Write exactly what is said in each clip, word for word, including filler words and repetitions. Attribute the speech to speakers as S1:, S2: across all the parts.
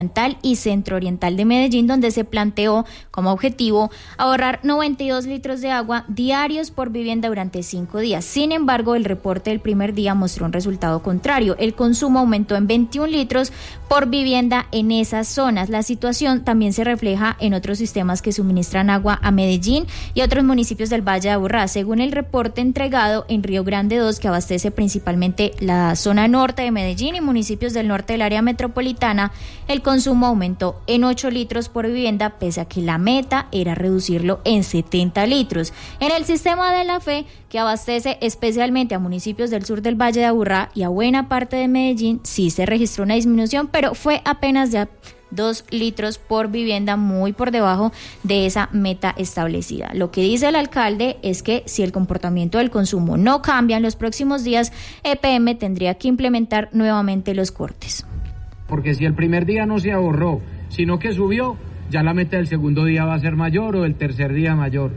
S1: y centro-oriental de Medellín, donde se planteó como objetivo ahorrar noventa y dos litros de agua diarios por vivienda durante cinco días. Sin embargo, el reporte del primer día mostró un resultado contrario. El consumo aumentó en veintiún litros por vivienda en esas zonas. La situación también se refleja en otros sistemas que suministran agua a Medellín y otros municipios del Valle de Aburrá. Según el reporte entregado en Río Grande dos, que abastece principalmente la zona norte de Medellín y municipios del norte del área metropolitana, el consumo aumentó en ocho litros por vivienda, pese a que la meta era reducirlo en setenta litros. En el sistema de la Fe, que abastece especialmente a municipios del sur del Valle de Aburrá y a buena parte de Medellín, sí se registró una disminución, pero fue apenas de dos litros por vivienda, muy por debajo de esa meta establecida. Lo que dice el alcalde es que si el comportamiento del consumo no cambia en los próximos días, E P M tendría que implementar nuevamente los cortes.
S2: Porque si el primer día no se ahorró, sino que subió, ya la meta del segundo día va a ser mayor o el tercer día mayor.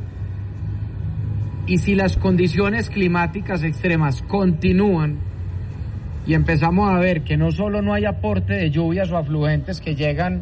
S2: Y si las condiciones climáticas extremas continúan y empezamos a ver que no solo no hay aporte de lluvias o afluentes que llegan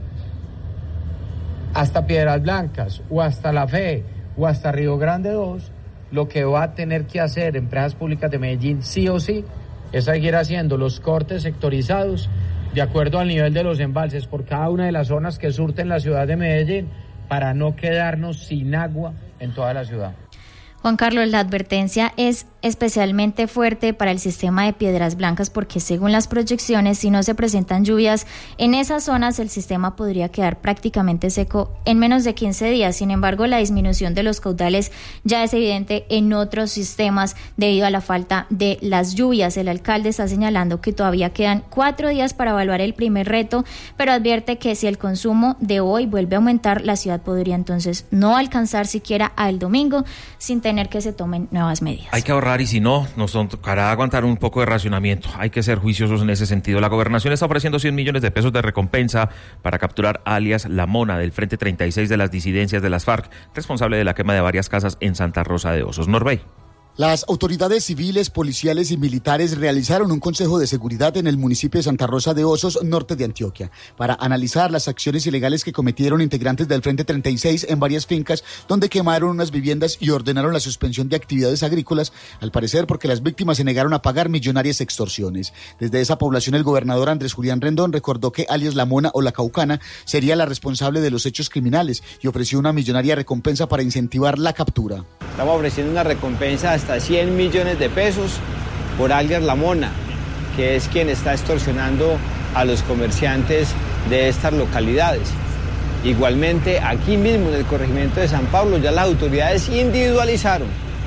S2: hasta Piedras Blancas o hasta La Fe o hasta Río Grande dos, lo que va a tener que hacer Empresas Públicas de Medellín sí o sí es seguir haciendo los cortes sectorizados de acuerdo al nivel de los embalses por cada una de las zonas que surten la ciudad de Medellín, para no quedarnos sin agua en toda la ciudad.
S1: Juan Carlos, la advertencia es especialmente fuerte para el sistema de Piedras Blancas porque, según las proyecciones, si no se presentan lluvias en esas zonas, el sistema podría quedar prácticamente seco en menos de quince días. Sin embargo, la disminución de los caudales ya es evidente en otros sistemas debido a la falta de las lluvias. El alcalde está señalando que todavía quedan cuatro días para evaluar el primer reto, pero advierte que si el consumo de hoy vuelve a aumentar, la ciudad podría entonces no alcanzar siquiera al domingo sin tener que se tomen nuevas medidas.
S3: Hay que ahorrar y si no, nos tocará aguantar un poco de racionamiento. Hay que ser juiciosos en ese sentido. La gobernación está ofreciendo cien millones de pesos de recompensa para capturar alias La Mona del Frente treinta y seis de las disidencias de las FARC, responsable de la quema de varias casas en Santa Rosa de Osos. Norbey.
S4: Las autoridades civiles, policiales y militares realizaron un consejo de seguridad en el municipio de Santa Rosa de Osos, norte de Antioquia, para analizar las acciones ilegales que cometieron integrantes del Frente treinta y seis en varias fincas donde quemaron unas viviendas y ordenaron la suspensión de actividades agrícolas, al parecer porque las víctimas se negaron a pagar millonarias extorsiones. Desde esa población, el gobernador Andrés Julián Rendón recordó que alias La Mona o La Caucana sería la responsable de los hechos criminales y ofreció una millonaria recompensa para incentivar la captura.
S5: Estamos ofreciendo una recompensa hasta cien millones de pesos por alias La Mona, que es quien está extorsionando a los comerciantes de estas localidades. Igualmente, aquí mismo en el corregimiento de San Pablo, ya las autoridades individualizaron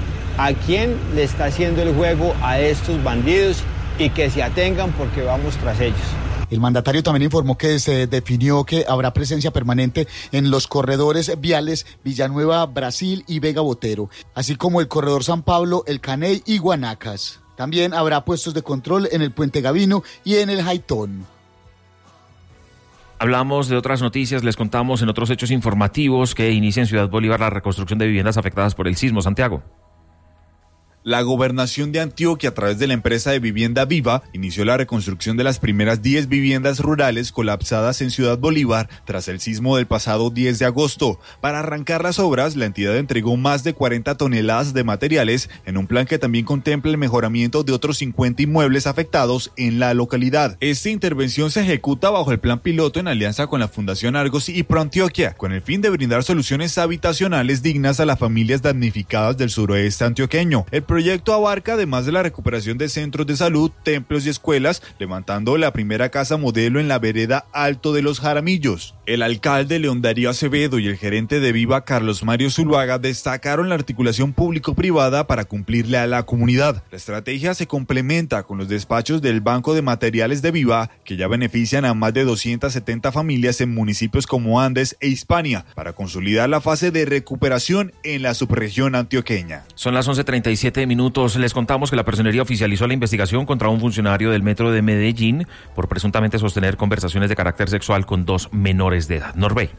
S5: a quién le está haciendo el juego a estos bandidos y que se atengan porque vamos tras ellos.
S4: El mandatario también informó que se definió que habrá presencia permanente en los corredores viales Villanueva, Brasil y Vega Botero, así como el corredor San Pablo, El Caney y Guanacas. También habrá puestos de control en el Puente Gavino y en el Jaitón.
S3: Hablamos de otras noticias, les contamos en otros hechos informativos que inicia en Ciudad Bolívar la reconstrucción de viviendas afectadas por el sismo. Santiago.
S6: La gobernación de Antioquia, a través de la empresa de vivienda Viva, inició la reconstrucción de las primeras diez viviendas rurales colapsadas en Ciudad Bolívar tras el sismo del pasado diez de agosto. Para arrancar las obras, la entidad entregó más de cuarenta toneladas de materiales en un plan que también contempla el mejoramiento de otros cincuenta inmuebles afectados en la localidad. Esta intervención se ejecuta bajo el plan piloto en alianza con la Fundación Argos y ProAntioquia, con el fin de brindar soluciones habitacionales dignas a las familias damnificadas del suroeste antioqueño. El El proyecto abarca, además de la recuperación de centros de salud, templos y escuelas, levantando la primera casa modelo en la vereda Alto de los Jaramillos. El alcalde León Darío Acevedo y el gerente de Viva, Carlos Mario Zuluaga, destacaron la articulación público-privada para cumplirle a la comunidad. La estrategia se complementa con los despachos del Banco de Materiales de Viva, que ya benefician a más de doscientas setenta familias en municipios como Andes e Hispania, para consolidar la fase de recuperación en la subregión antioqueña.
S3: Son las once treinta y siete minutos. Les contamos que la Personería oficializó la investigación contra un funcionario del Metro de Medellín por presuntamente sostener conversaciones de carácter sexual con dos menores de edad. Norbey.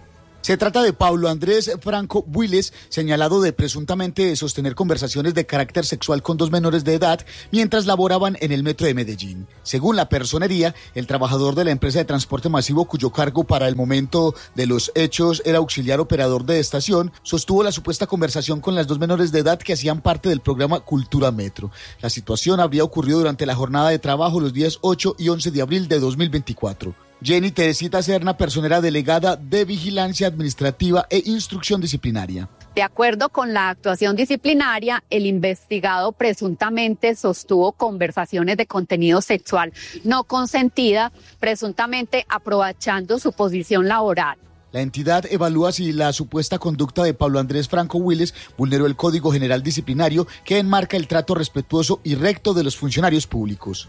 S4: Se trata de Pablo Andrés Franco Willes, señalado de presuntamente sostener conversaciones de carácter sexual con dos menores de edad mientras laboraban en el metro de Medellín. Según la personería, el trabajador de la empresa de transporte masivo, cuyo cargo para el momento de los hechos era auxiliar operador de estación, sostuvo la supuesta conversación con las dos menores de edad que hacían parte del programa Cultura Metro. La situación habría ocurrido durante la jornada de trabajo los días ocho y once de abril de dos mil veinticuatro. Jenny Teresita Serna, personera delegada de Vigilancia Administrativa e Instrucción Disciplinaria.
S7: De acuerdo con la actuación disciplinaria, el investigado presuntamente sostuvo conversaciones de contenido sexual no consentida, presuntamente aprovechando su posición laboral.
S4: La entidad evalúa si la supuesta conducta de Pablo Andrés Franco Willes vulneró el Código General Disciplinario que enmarca el trato respetuoso y recto de los funcionarios públicos.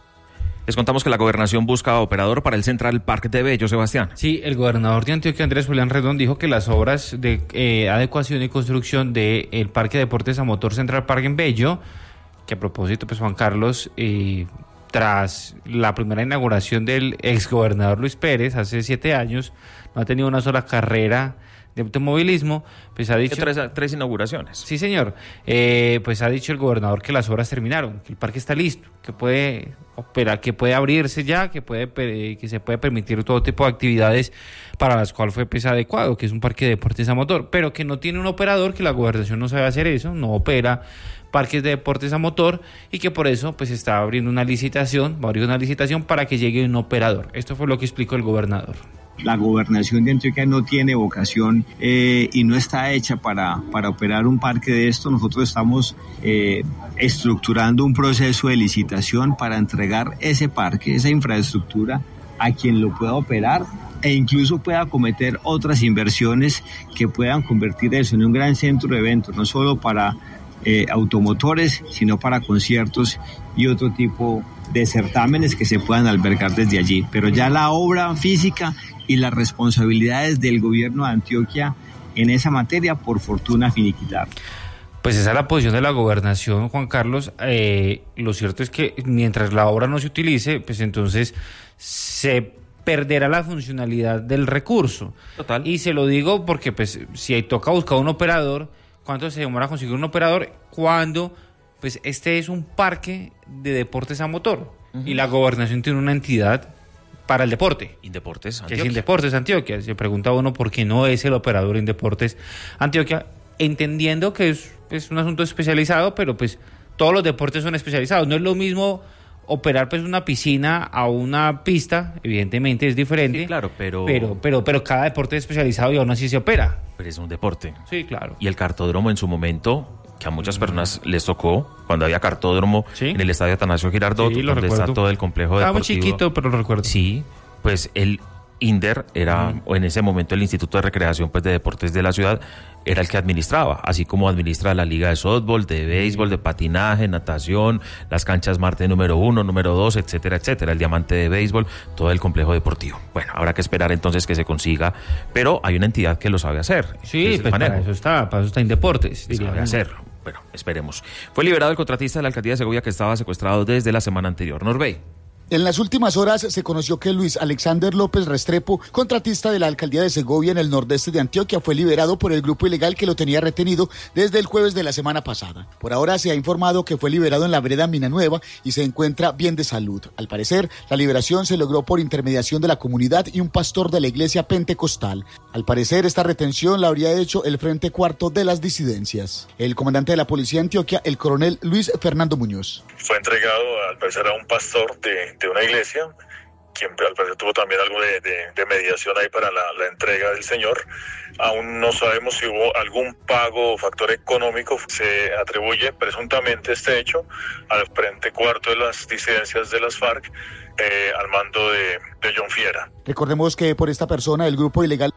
S3: Les contamos que la gobernación busca operador para el Central Park de Bello, Sebastián.
S8: Sí, el gobernador de Antioquia, Andrés Julián Rendón, dijo que las obras de eh, adecuación y construcción del Parque de Deportes a Motor Central Park en Bello, que a propósito, pues Juan Carlos, eh, tras la primera inauguración del exgobernador Luis Pérez hace siete años, no ha tenido una sola carrera de automovilismo, pues ha dicho...
S3: Tres, tres inauguraciones.
S8: Sí, señor. Eh, pues ha dicho el gobernador que las obras terminaron, que el parque está listo, que puede operar, que puede abrirse ya, que puede que se puede permitir todo tipo de actividades para las cuales fue pues adecuado, que es un parque de deportes a motor, pero que no tiene un operador, que la gobernación no sabe hacer eso, no opera parques de deportes a motor y que por eso pues está abriendo una licitación, va a abrir una licitación para que llegue un operador. Esto fue lo que explicó el gobernador.
S5: La gobernación de Antioquia no tiene vocación eh, y no está hecha para, para operar un parque de esto. Nosotros estamos eh, estructurando un proceso de licitación para entregar ese parque, esa infraestructura, a quien lo pueda operar e incluso pueda acometer otras inversiones que puedan convertir eso en un gran centro de eventos, no solo para eh, automotores, sino para conciertos y otro tipo de certámenes que se puedan albergar desde allí. Pero ya la obra física y las responsabilidades del gobierno de Antioquia en esa materia, por fortuna, finiquitar.
S8: Pues esa es la posición de la gobernación, Juan Carlos. Eh, lo cierto es que mientras la obra no se utilice, pues entonces se perderá la funcionalidad del recurso.
S3: Total.
S8: Y se lo digo porque pues si hay, toca buscar un operador, ¿cuánto se demora conseguir un operador? Cuando pues este es un parque de deportes a motor, uh-huh, y la gobernación tiene una entidad para el deporte.
S3: Indeportes Antioquia.
S8: Que es Indeportes Antioquia. Se pregunta uno por qué no es el operador Indeportes Antioquia, entendiendo que es, es un asunto especializado, pero pues todos los deportes son especializados. No es lo mismo operar pues una piscina a una pista, evidentemente es diferente.
S3: Sí, claro, pero...
S8: Pero, pero, pero cada deporte es especializado y aún así se opera.
S3: Pero es un deporte.
S8: Sí, claro.
S3: Y el cartódromo en su momento, que a muchas personas les tocó, cuando había cartódromo, ¿sí?, en el estadio Atanasio Girardot,
S8: sí,
S3: donde
S8: recuerdo.
S3: Está todo el complejo deportivo.
S8: Estaba muy chiquito, pero lo recuerdo.
S3: Sí, pues el INDER era, uh-huh, o en ese momento el Instituto de Recreación pues de Deportes de la ciudad, era el que administraba, así como administra la liga de softball, de béisbol, de patinaje, natación, las canchas Marte número uno, número dos, etcétera, etcétera, el diamante de béisbol, todo el complejo deportivo. Bueno, habrá que esperar entonces que se consiga, pero hay una entidad que lo sabe hacer.
S8: Sí, pues para eso está, para eso está Indeportes.
S3: Sabe hacerlo. Bueno, esperemos. Fue liberado el contratista de la alcaldía de Segovia que estaba secuestrado desde la semana anterior. Norbey.
S4: En las últimas horas se conoció que Luis Alexander López Restrepo, contratista de la alcaldía de Segovia en el nordeste de Antioquia, fue liberado por el grupo ilegal que lo tenía retenido desde el jueves de la semana pasada. Por ahora se ha informado que fue liberado en la vereda Mina Nueva y se encuentra bien de salud. Al parecer, la liberación se logró por intermediación de la comunidad y un pastor de la iglesia pentecostal. Al parecer, esta retención la habría hecho el Frente Cuarto de las Disidencias. El comandante de la policía de Antioquia, el coronel Luis Fernando Muñoz.
S9: Fue entregado al parecer a un pastor de, de una iglesia, quien al parecer tuvo también algo de, de, de mediación ahí para la, la entrega del señor. Aún no sabemos si hubo algún pago o factor económico. Se atribuye presuntamente este hecho al Frente Cuarto de las Disidencias de las FARC, eh, al mando de, de John Fiera.
S4: Recordemos que por esta persona el grupo ilegal...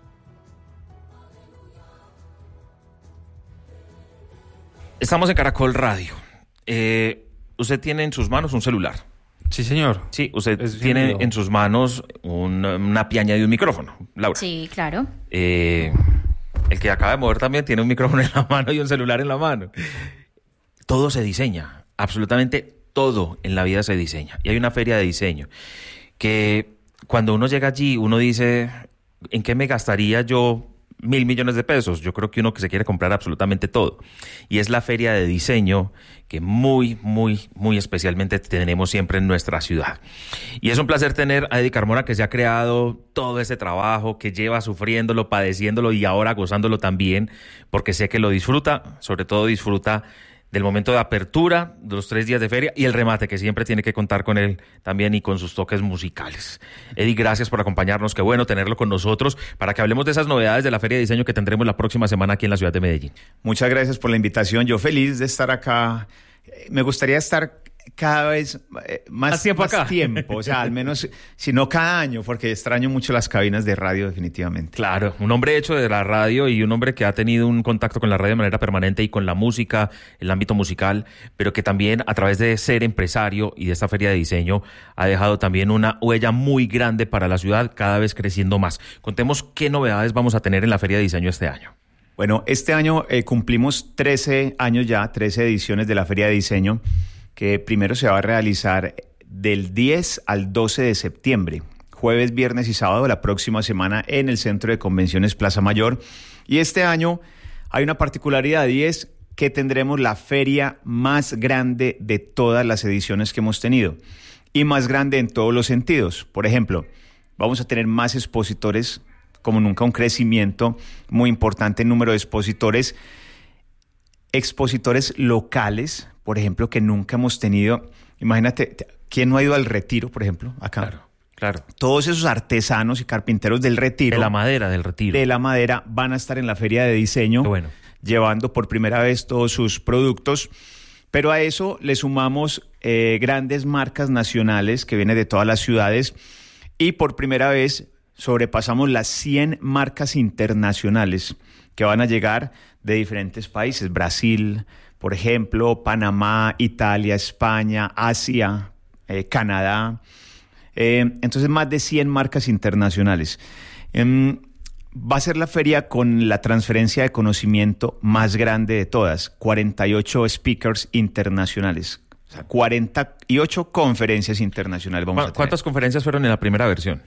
S3: Estamos en Caracol Radio. Eh, usted tiene en sus manos un celular.
S8: Sí, señor.
S3: Sí, usted es tiene sentido. en sus manos un, una piaña y un micrófono, Laura.
S1: Sí, claro.
S3: Eh, el que acaba de mover también tiene un micrófono en la mano y un celular en la mano. Todo se diseña, absolutamente todo en la vida se diseña. Y hay una feria de diseño que cuando uno llega allí, uno dice, ¿en qué me gastaría yo mil millones de pesos? Yo creo que uno que se quiere comprar absolutamente todo. Y es la feria de diseño que muy, muy, muy especialmente tenemos siempre en nuestra ciudad. Y es un placer tener a Eddie Carmona, que se ha creado todo ese trabajo, que lleva sufriéndolo, padeciéndolo y ahora gozándolo también, porque sé que lo disfruta, sobre todo disfruta del momento de apertura, de los tres días de feria y el remate, que siempre tiene que contar con él también y con sus toques musicales. Eddie, gracias por acompañarnos, qué bueno tenerlo con nosotros para que hablemos de esas novedades de la Feria de Diseño que tendremos la próxima semana aquí en la ciudad de Medellín.
S10: Muchas gracias por la invitación, yo feliz de estar acá. Me gustaría estar cada vez eh, más,
S3: más tiempo
S10: más
S3: acá.
S10: tiempo, o sea, al menos, si no cada año, porque extraño mucho las cabinas de radio definitivamente.
S3: Claro, un hombre hecho de la radio y un hombre que ha tenido un contacto con la radio de manera permanente y con la música, el ámbito musical, pero que también a través de ser empresario y de esta feria de diseño ha dejado también una huella muy grande para la ciudad, cada vez creciendo más. Contemos qué novedades vamos a tener en la feria de diseño este año.
S10: Bueno, este año eh, cumplimos trece años ya, trece ediciones de la feria de diseño, que primero se va a realizar del diez al doce de septiembre, jueves, viernes y sábado de la próxima semana en el Centro de Convenciones Plaza Mayor. Y este año hay una particularidad y es que tendremos la feria más grande de todas las ediciones que hemos tenido y más grande en todos los sentidos. Por ejemplo, vamos a tener más expositores, como nunca, un crecimiento muy importante en número de expositores, expositores locales, por ejemplo, que nunca hemos tenido. Imagínate, ¿quién no ha ido al Retiro, por ejemplo, acá?
S3: Claro, claro.
S10: Todos esos artesanos y carpinteros del Retiro.
S3: De la madera del Retiro.
S10: De la madera van a estar en la feria de diseño,
S3: Qué bueno.
S10: llevando por primera vez todos sus productos. Pero a eso le sumamos eh, grandes marcas nacionales que vienen de todas las ciudades y por primera vez sobrepasamos las cien marcas internacionales que van a llegar de diferentes países. Brasil, por ejemplo, Panamá, Italia, España, Asia, eh, Canadá. Eh, entonces, más de cien marcas internacionales. Eh, va a ser la feria con la transferencia de conocimiento más grande de todas. cuarenta y ocho speakers internacionales. O sea, cuarenta y ocho conferencias internacionales vamos a tener.
S3: ¿Cuántas conferencias fueron en la primera versión?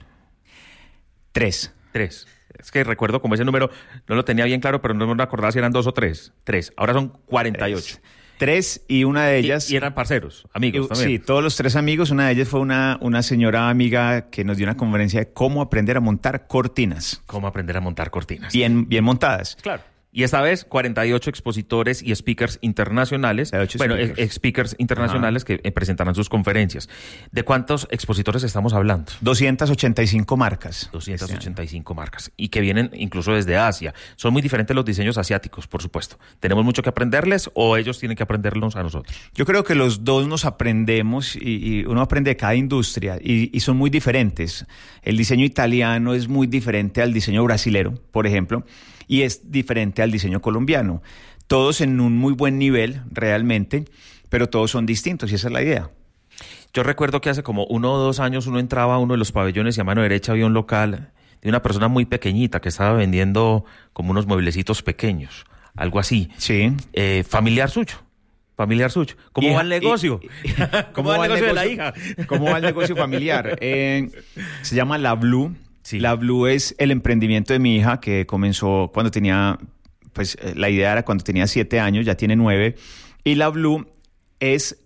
S10: Tres.
S3: Tres. Es que recuerdo como ese número, no lo tenía bien claro, pero no me acordaba si eran dos o tres. Tres. Ahora son cuarenta y ocho.
S10: Tres, y una de ellas...
S3: Y, y eran parceros, amigos
S10: y,
S3: también.
S10: Sí, todos los tres amigos. Una de ellas fue una, una señora amiga que nos dio una conferencia de cómo aprender a montar cortinas.
S3: Cómo aprender a montar cortinas.
S10: Bien, bien montadas.
S3: Claro. Y esta vez cuarenta y ocho expositores y speakers internacionales, bueno, speakers, speakers internacionales Ajá. que eh, presentarán sus conferencias. ¿De cuántos expositores estamos hablando?
S10: doscientas ochenta y cinco marcas.
S3: doscientas ochenta y cinco este marcas. Y que vienen incluso desde Asia. Son muy diferentes los diseños asiáticos, por supuesto. ¿Tenemos mucho que aprenderles o ellos tienen que aprendernos a nosotros?
S10: Yo creo que los dos nos aprendemos y, y uno aprende de cada industria y, y son muy diferentes. El diseño italiano es muy diferente al diseño brasilero, por ejemplo, y es diferente al diseño colombiano. Todos en un muy buen nivel, realmente, pero todos son distintos y esa es la idea.
S3: Yo recuerdo que hace como uno o dos años uno entraba a uno de los pabellones y a mano derecha había un local de una persona muy pequeñita que estaba vendiendo como unos mueblecitos pequeños, algo así.
S10: Sí.
S3: Eh, familiar suyo. Familiar suyo. ¿Cómo
S10: hija,
S3: va el negocio?
S10: Y, y, ¿Cómo, ¿Cómo va el negocio de la hija? ¿Cómo va el negocio familiar? Eh, se llama La Blue. Sí. La Blue es el emprendimiento de mi hija que comenzó cuando tenía, pues la idea era cuando tenía siete años, ya tiene nueve. Y La Blue es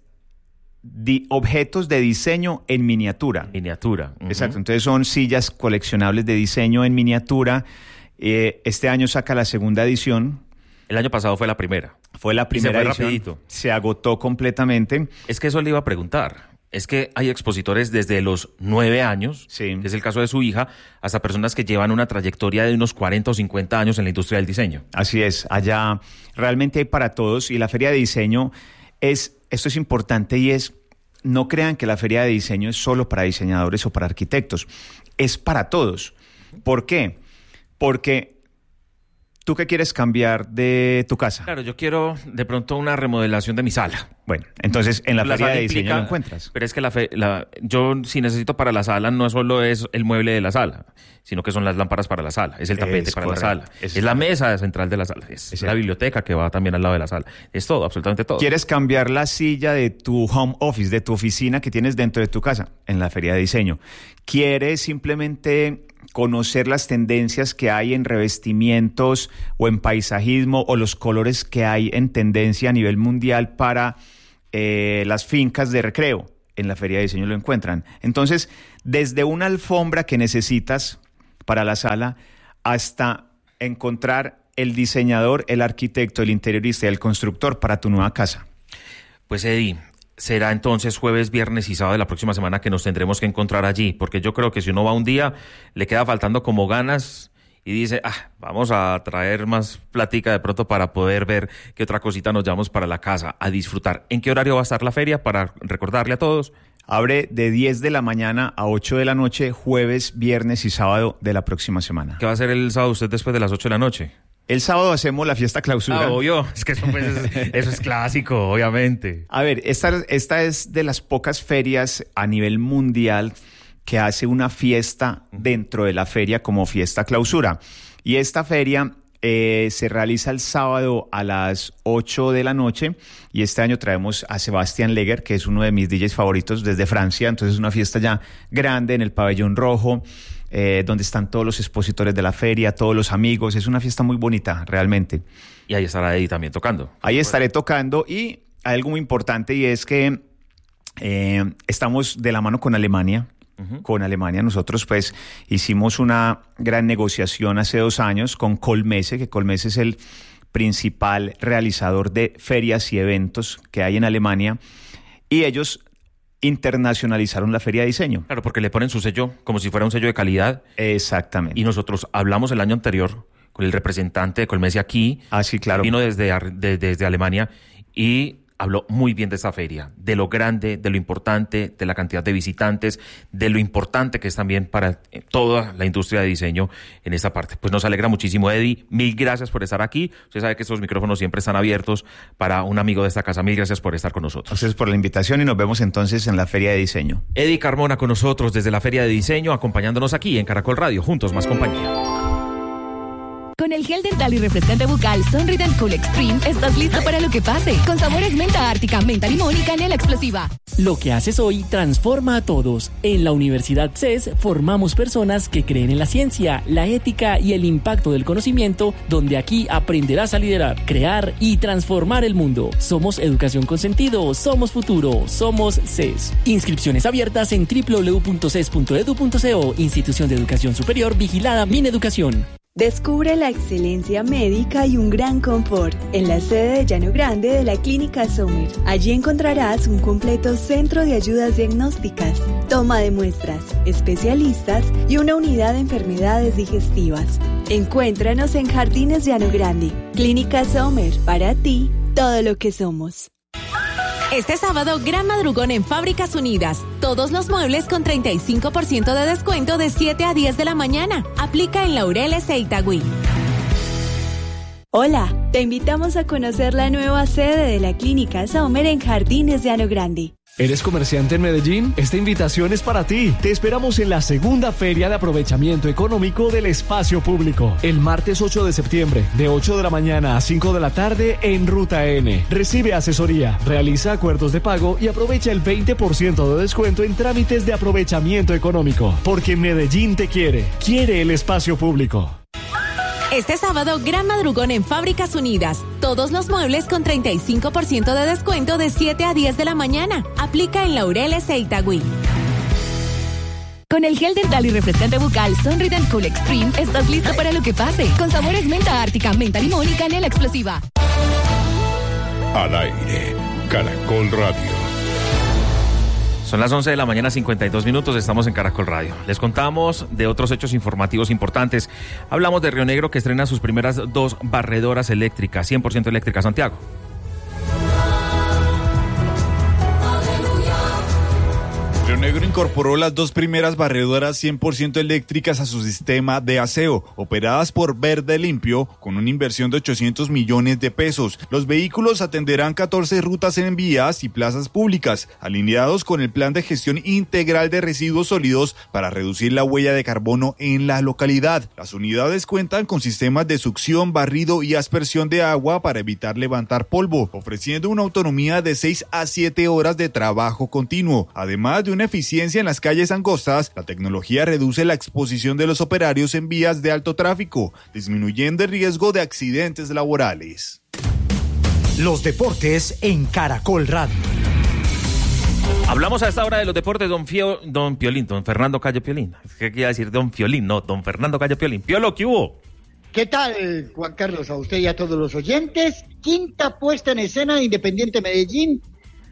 S10: di, objetos de diseño en miniatura.
S3: Miniatura. Uh-huh.
S10: Exacto. Entonces son sillas coleccionables de diseño en miniatura. Eh, este año saca la segunda edición.
S3: El año pasado fue la primera.
S10: Fue la primera
S3: y se fue
S10: edición.
S3: Rapidito.
S10: Se agotó completamente.
S3: Es que eso le iba a preguntar. Es que hay expositores desde los nueve años,
S10: sí.
S3: que es el caso de su hija, hasta personas que llevan una trayectoria de unos cuarenta o cincuenta años en la industria del diseño.
S10: Así es, allá realmente hay para todos y la feria de diseño es, esto es importante y es, no crean que la feria de diseño es solo para diseñadores o para arquitectos, es para todos. ¿Por qué? Porque ¿tú qué quieres cambiar de tu casa?
S3: Claro, yo quiero de pronto una remodelación de mi sala.
S10: Bueno, entonces en la, la feria de diseño
S3: implica,
S10: lo encuentras.
S3: Pero es que la, fe, la yo si necesito para la sala no solo es el mueble de la sala, sino que son las lámparas para la sala, es el tapete es para correcto. la sala, es, es la mesa central de la sala, es, es la biblioteca que va también al lado de la sala. Es todo, absolutamente todo.
S10: ¿Quieres cambiar la silla de tu home office, de tu oficina que tienes dentro de tu casa? En la feria de diseño. ¿Quieres simplemente conocer las tendencias que hay en revestimientos o en paisajismo o los colores que hay en tendencia a nivel mundial para eh, las fincas de recreo. En la Feria de Diseño lo encuentran. Entonces, desde una alfombra que necesitas para la sala hasta encontrar el diseñador, el arquitecto, el interiorista y el constructor para tu nueva casa.
S3: Pues Eddie, será entonces jueves, viernes y sábado de la próxima semana que nos tendremos que encontrar allí, porque yo creo que si uno va un día, le queda faltando como ganas y dice, ah, vamos a traer más plática de pronto para poder ver qué otra cosita nos llevamos para la casa, a disfrutar. ¿En qué horario va a estar la feria para recordarle a todos?
S10: Abre de diez de la mañana a ocho de la noche, jueves, viernes y sábado de la próxima semana.
S3: ¿Qué va a hacer el sábado usted después de las ocho de la noche?
S10: El sábado hacemos la fiesta clausura.
S3: Ah, obvio, es que eso, pues, es, eso es clásico, obviamente.
S10: A ver, esta, esta es de las pocas ferias a nivel mundial que hace una fiesta dentro de la feria como fiesta clausura. Y esta feria eh, se realiza el sábado a las ocho de la noche y este año traemos a Sebastián Leger, que es uno de mis D Js favoritos desde Francia. Entonces es una fiesta ya grande en el Pabellón Rojo, Eh, donde están todos los expositores de la feria, todos los amigos. Es una fiesta muy bonita, realmente.
S3: Y ahí estará Eddie también tocando.
S10: Ahí estaré tocando y hay algo muy importante y es que eh, estamos de la mano con Alemania. Uh-huh. Con Alemania nosotros pues hicimos una gran negociación hace dos años con Colmese, que Colmese es el principal realizador de ferias y eventos que hay en Alemania, y ellos internacionalizaron la Feria de Diseño.
S3: Claro, porque le ponen su sello como si fuera un sello de calidad.
S10: Exactamente.
S3: Y nosotros hablamos el año anterior con el representante de Colmese aquí.
S10: Ah, sí, claro.
S3: Vino desde, de, desde Alemania y habló muy bien de esta feria, de lo grande, de lo importante, de la cantidad de visitantes, de lo importante que es también para toda la industria de diseño en esta parte. Pues nos alegra muchísimo, Eddie. Mil gracias por estar aquí. Usted sabe que estos micrófonos siempre están abiertos para un amigo de esta casa. Mil gracias por estar con nosotros.
S10: Gracias por la invitación y nos vemos entonces en la Feria de Diseño.
S3: Eddie Carmona con nosotros desde la Feria de Diseño, acompañándonos aquí en Caracol Radio. Juntos más compañía.
S11: Con el gel dental y refrescante bucal Sonrident Cool Extreme, estás listo para lo que pase. Con sabores menta ártica, menta limón y canela explosiva.
S12: Lo que haces hoy transforma a todos. En la Universidad C E S formamos personas que creen en la ciencia, la ética y el impacto del conocimiento, donde aquí aprenderás a liderar, crear y transformar el mundo. Somos educación con sentido, somos futuro, somos C E S. Inscripciones abiertas en doble u doble u doble u punto c e s punto e d u punto co, Institución de Educación Superior vigilada Mineducación.
S13: Descubre la excelencia médica y un gran confort en la sede de Llano Grande de la Clínica Sommer. Allí encontrarás un completo centro de ayudas diagnósticas, toma de muestras, especialistas y una unidad de enfermedades digestivas. Encuéntranos en Jardines Llano Grande. Clínica Sommer, para ti, todo lo que somos.
S11: Este sábado, gran madrugón en Fábricas Unidas. Todos los muebles con treinta y cinco por ciento de descuento de siete a diez de la mañana. Aplica en Laureles e Itagüí.
S13: Hola, te invitamos a conocer la nueva sede de la Clínica Sommer en Jardines Llano Grande.
S14: ¿Eres comerciante en Medellín? Esta invitación es para ti. Te esperamos en la segunda Feria de Aprovechamiento Económico del Espacio Público. El martes ocho de septiembre, de ocho de la mañana a cinco de la tarde en Ruta N. Recibe asesoría, realiza acuerdos de pago y aprovecha el veinte por ciento de descuento en trámites de aprovechamiento económico. Porque Medellín te quiere. Quiere el espacio público.
S11: Este sábado, gran madrugón en Fábricas Unidas. Todos los muebles con treinta y cinco por ciento de descuento de siete a diez de la mañana. Aplica en Laureles e Itagüí. Con el gel dental y refrescante bucal Sonrident Cool Extreme, estás listo para lo que pase. Con sabores menta ártica, menta limón y canela explosiva.
S15: Al aire, Caracol Radio.
S3: Son las once de la mañana, cincuenta y dos minutos, estamos en Caracol Radio. Les contamos de otros hechos informativos importantes. Hablamos de Río Negro, que estrena sus primeras dos barredoras eléctricas, cien por ciento eléctricas. Santiago.
S6: Río Negro incorporó las dos primeras barredoras cien por ciento eléctricas a su sistema de aseo, operadas por Verde Limpio, con una inversión de ochocientos millones de pesos. Los vehículos atenderán catorce rutas en vías y plazas públicas, alineados con el plan de gestión integral de residuos sólidos para reducir la huella de carbono en la localidad. Las unidades cuentan con sistemas de succión, barrido y aspersión de agua para evitar levantar polvo, ofreciendo una autonomía de seis a siete horas de trabajo continuo, además de un eficiencia en las calles angostas, la tecnología reduce la exposición de los operarios en vías de alto tráfico, disminuyendo el riesgo de accidentes laborales.
S16: Los deportes en Caracol Radio.
S3: Hablamos a esta hora de los deportes, don Fio, don Piolín, don Fernando Calle Piolín. ¿Qué quiere decir don Fiolín? No, don Fernando Calle Piolín. Piolo, ¿qué hubo?
S17: ¿Qué tal, Juan Carlos? A usted y a todos los oyentes. Quinta puesta en escena de Independiente Medellín.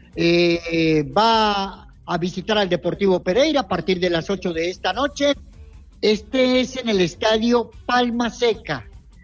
S17: Eh, va a visitar al Deportivo Pereira a partir de las ocho de esta noche. Este es en el estadio Palma Seca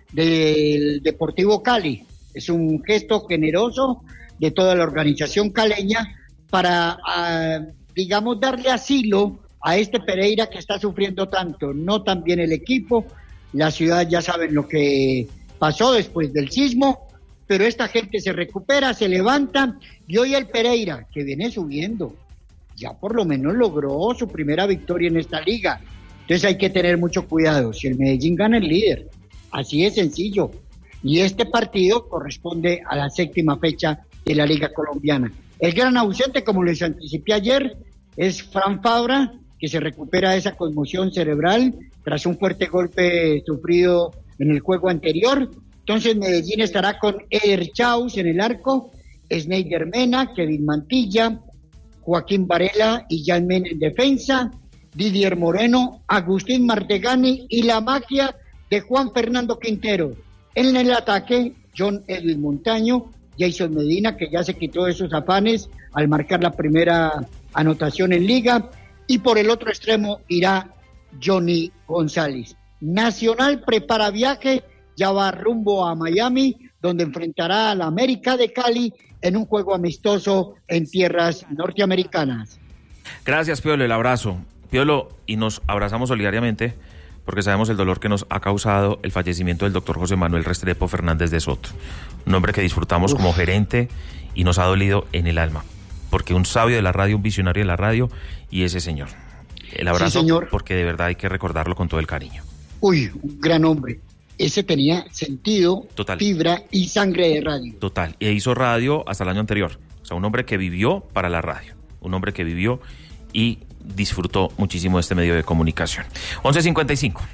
S17: del Deportivo Cali. Es un gesto generoso de toda la organización caleña para, uh, digamos, darle asilo a este Pereira que está sufriendo tanto. No tan bien el equipo, la ciudad ya saben lo que pasó después del sismo, pero esta gente se recupera, se levanta, y hoy el Pereira, que viene subiendo, ya por lo menos logró su primera victoria en esta liga. Entonces hay que tener mucho cuidado. Si el Medellín gana, el líder. Así de sencillo. Y este partido corresponde a la séptima fecha de la Liga Colombiana. El gran ausente, como les anticipé ayer, es Fran Fabra, que se recupera de esa conmoción cerebral tras un fuerte golpe sufrido en el juego anterior. Entonces Medellín estará con Eder Chaus en el arco, Sneider Mena, Kevin Mantilla, Joaquín Varela y Jan Men en defensa, Didier Moreno, Agustín Martegani y la magia de Juan Fernando Quintero. En el ataque, John Edwin Montaño, Jason Medina, que ya se quitó de sus afanes al marcar la primera anotación en liga, y por el otro extremo irá Johnny González. Nacional prepara viaje, ya va rumbo a Miami, donde enfrentará a la América de Cali en un juego amistoso en tierras norteamericanas.
S3: Gracias, Piolo, el abrazo. Piolo, y nos abrazamos solidariamente porque sabemos el dolor que nos ha causado el fallecimiento del doctor José Manuel Restrepo Fernández de Soto, un hombre que disfrutamos Uf. como gerente y nos ha dolido en el alma, porque un sabio de la radio, un visionario de la radio, y ese señor. El abrazo, sí, señor. Porque de verdad hay que recordarlo con todo el cariño.
S17: Uy, un gran hombre. Ese tenía sentido, Total. fibra y sangre de radio.
S3: Total, e hizo radio hasta el año anterior. O sea, un hombre que vivió para la radio, un hombre que vivió y disfrutó muchísimo de este medio de comunicación. once cincuenta y cinco.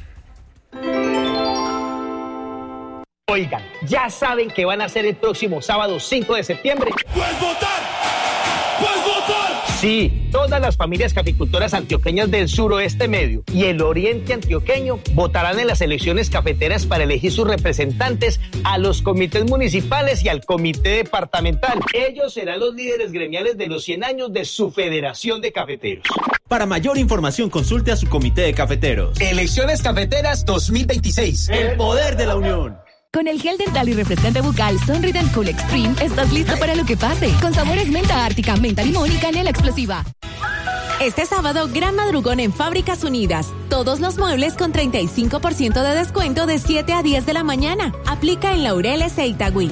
S18: Oigan, ¿ya saben qué van a hacer el próximo sábado cinco de septiembre?
S19: ¡Puedes votar! ¡Puedes votar!
S18: Sí, todas las familias caficultoras antioqueñas del suroeste medio y el oriente antioqueño votarán en las elecciones cafeteras para elegir sus representantes a los comités municipales y al comité departamental. Ellos serán los líderes gremiales de los cien años de su Federación de Cafeteros.
S20: Para mayor información, consulte a su comité de cafeteros.
S18: Elecciones Cafeteras dos mil veintiséis.
S20: El poder de la unión.
S11: Con el gel dental y refrescante bucal Sonrident Cool Extreme estás listo para lo que pase. Con sabores menta ártica, menta limón y canela explosiva. Este sábado, gran madrugón en Fábricas Unidas. Todos los muebles con treinta y cinco por ciento de descuento de siete a diez de la mañana. Aplica en Laureles e Itagüí.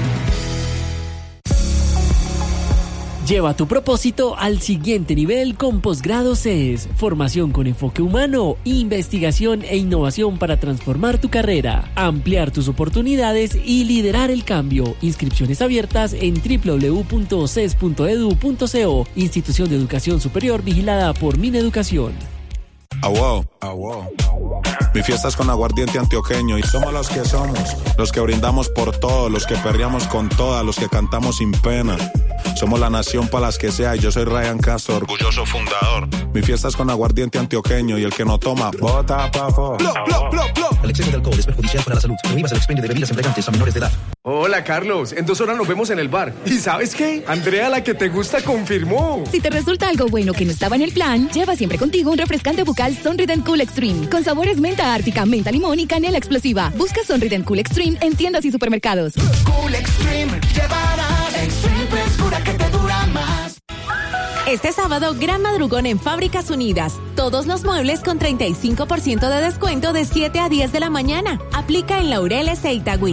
S12: Lleva tu propósito al siguiente nivel con Posgrado C E S. Formación con enfoque humano, investigación e innovación para transformar tu carrera, ampliar tus oportunidades y liderar el cambio. Inscripciones abiertas en doble u doble u doble u punto c e s punto e d u punto co. Institución de Educación Superior vigilada por Mineducación.
S21: Ah, wow, ah, wow. Mi fiesta es con aguardiente antioqueño y somos los que somos, los que brindamos por todo, los que perreamos con todas, los que cantamos sin pena. Somos la nación para las que sea y yo soy Ryan Castro, orgulloso fundador. Mi fiesta es con aguardiente antioqueño y el que no toma, bota pa' fo.
S22: El exceso de alcohol es perjudicial para la salud. Prohíbas el expendio de bebidas embriagantes a menores de edad.
S23: Hola, Carlos. En dos horas nos vemos en el bar. ¿Y sabes qué? Andrea, la que te gusta, confirmó.
S11: Si te resulta algo bueno que no estaba en el plan, lleva siempre contigo un refrescante bucal Sonrident Cool Extreme con sabores menta ártica, menta limón y canela explosiva. Busca Sonrident Cool Extreme en tiendas y supermercados.
S19: Cool Extreme, llevarás Extreme frescura que te dura más.
S11: Este sábado, gran madrugón en Fábricas Unidas. Todos los muebles con treinta y cinco por ciento de descuento de siete a diez de la mañana. Aplica en Laureles e Itagüí.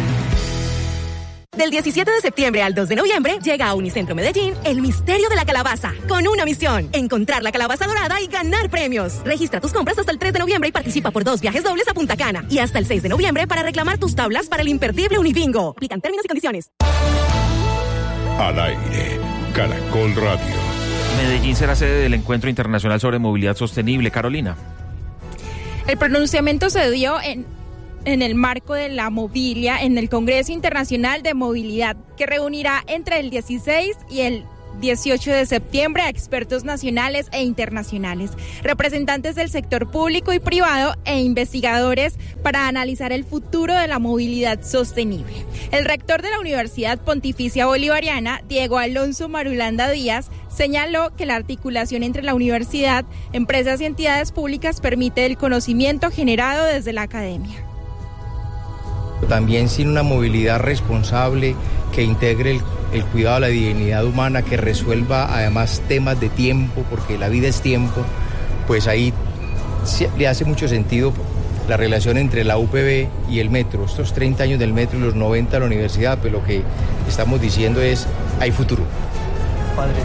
S11: Del diecisiete de septiembre al dos de noviembre, llega a Unicentro Medellín el misterio de la calabaza, con una misión: encontrar la calabaza dorada y ganar premios. Registra tus compras hasta el tres de noviembre y participa por dos viajes dobles a Punta Cana. Y hasta el seis de noviembre para reclamar tus tablas para el imperdible Unibingo. Aplican términos y condiciones.
S15: Al aire, Caracol Radio.
S3: Medellín será sede del Encuentro Internacional sobre Movilidad Sostenible. Carolina.
S2: El pronunciamiento se dio en, en el marco de la movilia en el Congreso Internacional de Movilidad, que reunirá entre el dieciséis y el dieciocho de septiembre a expertos nacionales e internacionales, representantes del sector público y privado e investigadores para analizar el futuro de la movilidad sostenible. El rector de la Universidad Pontificia Bolivariana, Diego Alonso Marulanda Díaz, señaló que la articulación entre la universidad, empresas y entidades públicas permite el conocimiento generado desde la academia.
S5: También sin una movilidad responsable que integre el, el cuidado de la dignidad humana, que resuelva además temas de tiempo, porque la vida es tiempo, pues ahí le hace mucho sentido la relación entre la U P B y el metro. Estos treinta años del metro y los noventa de la universidad, pues lo que estamos diciendo es, hay futuro. Padre.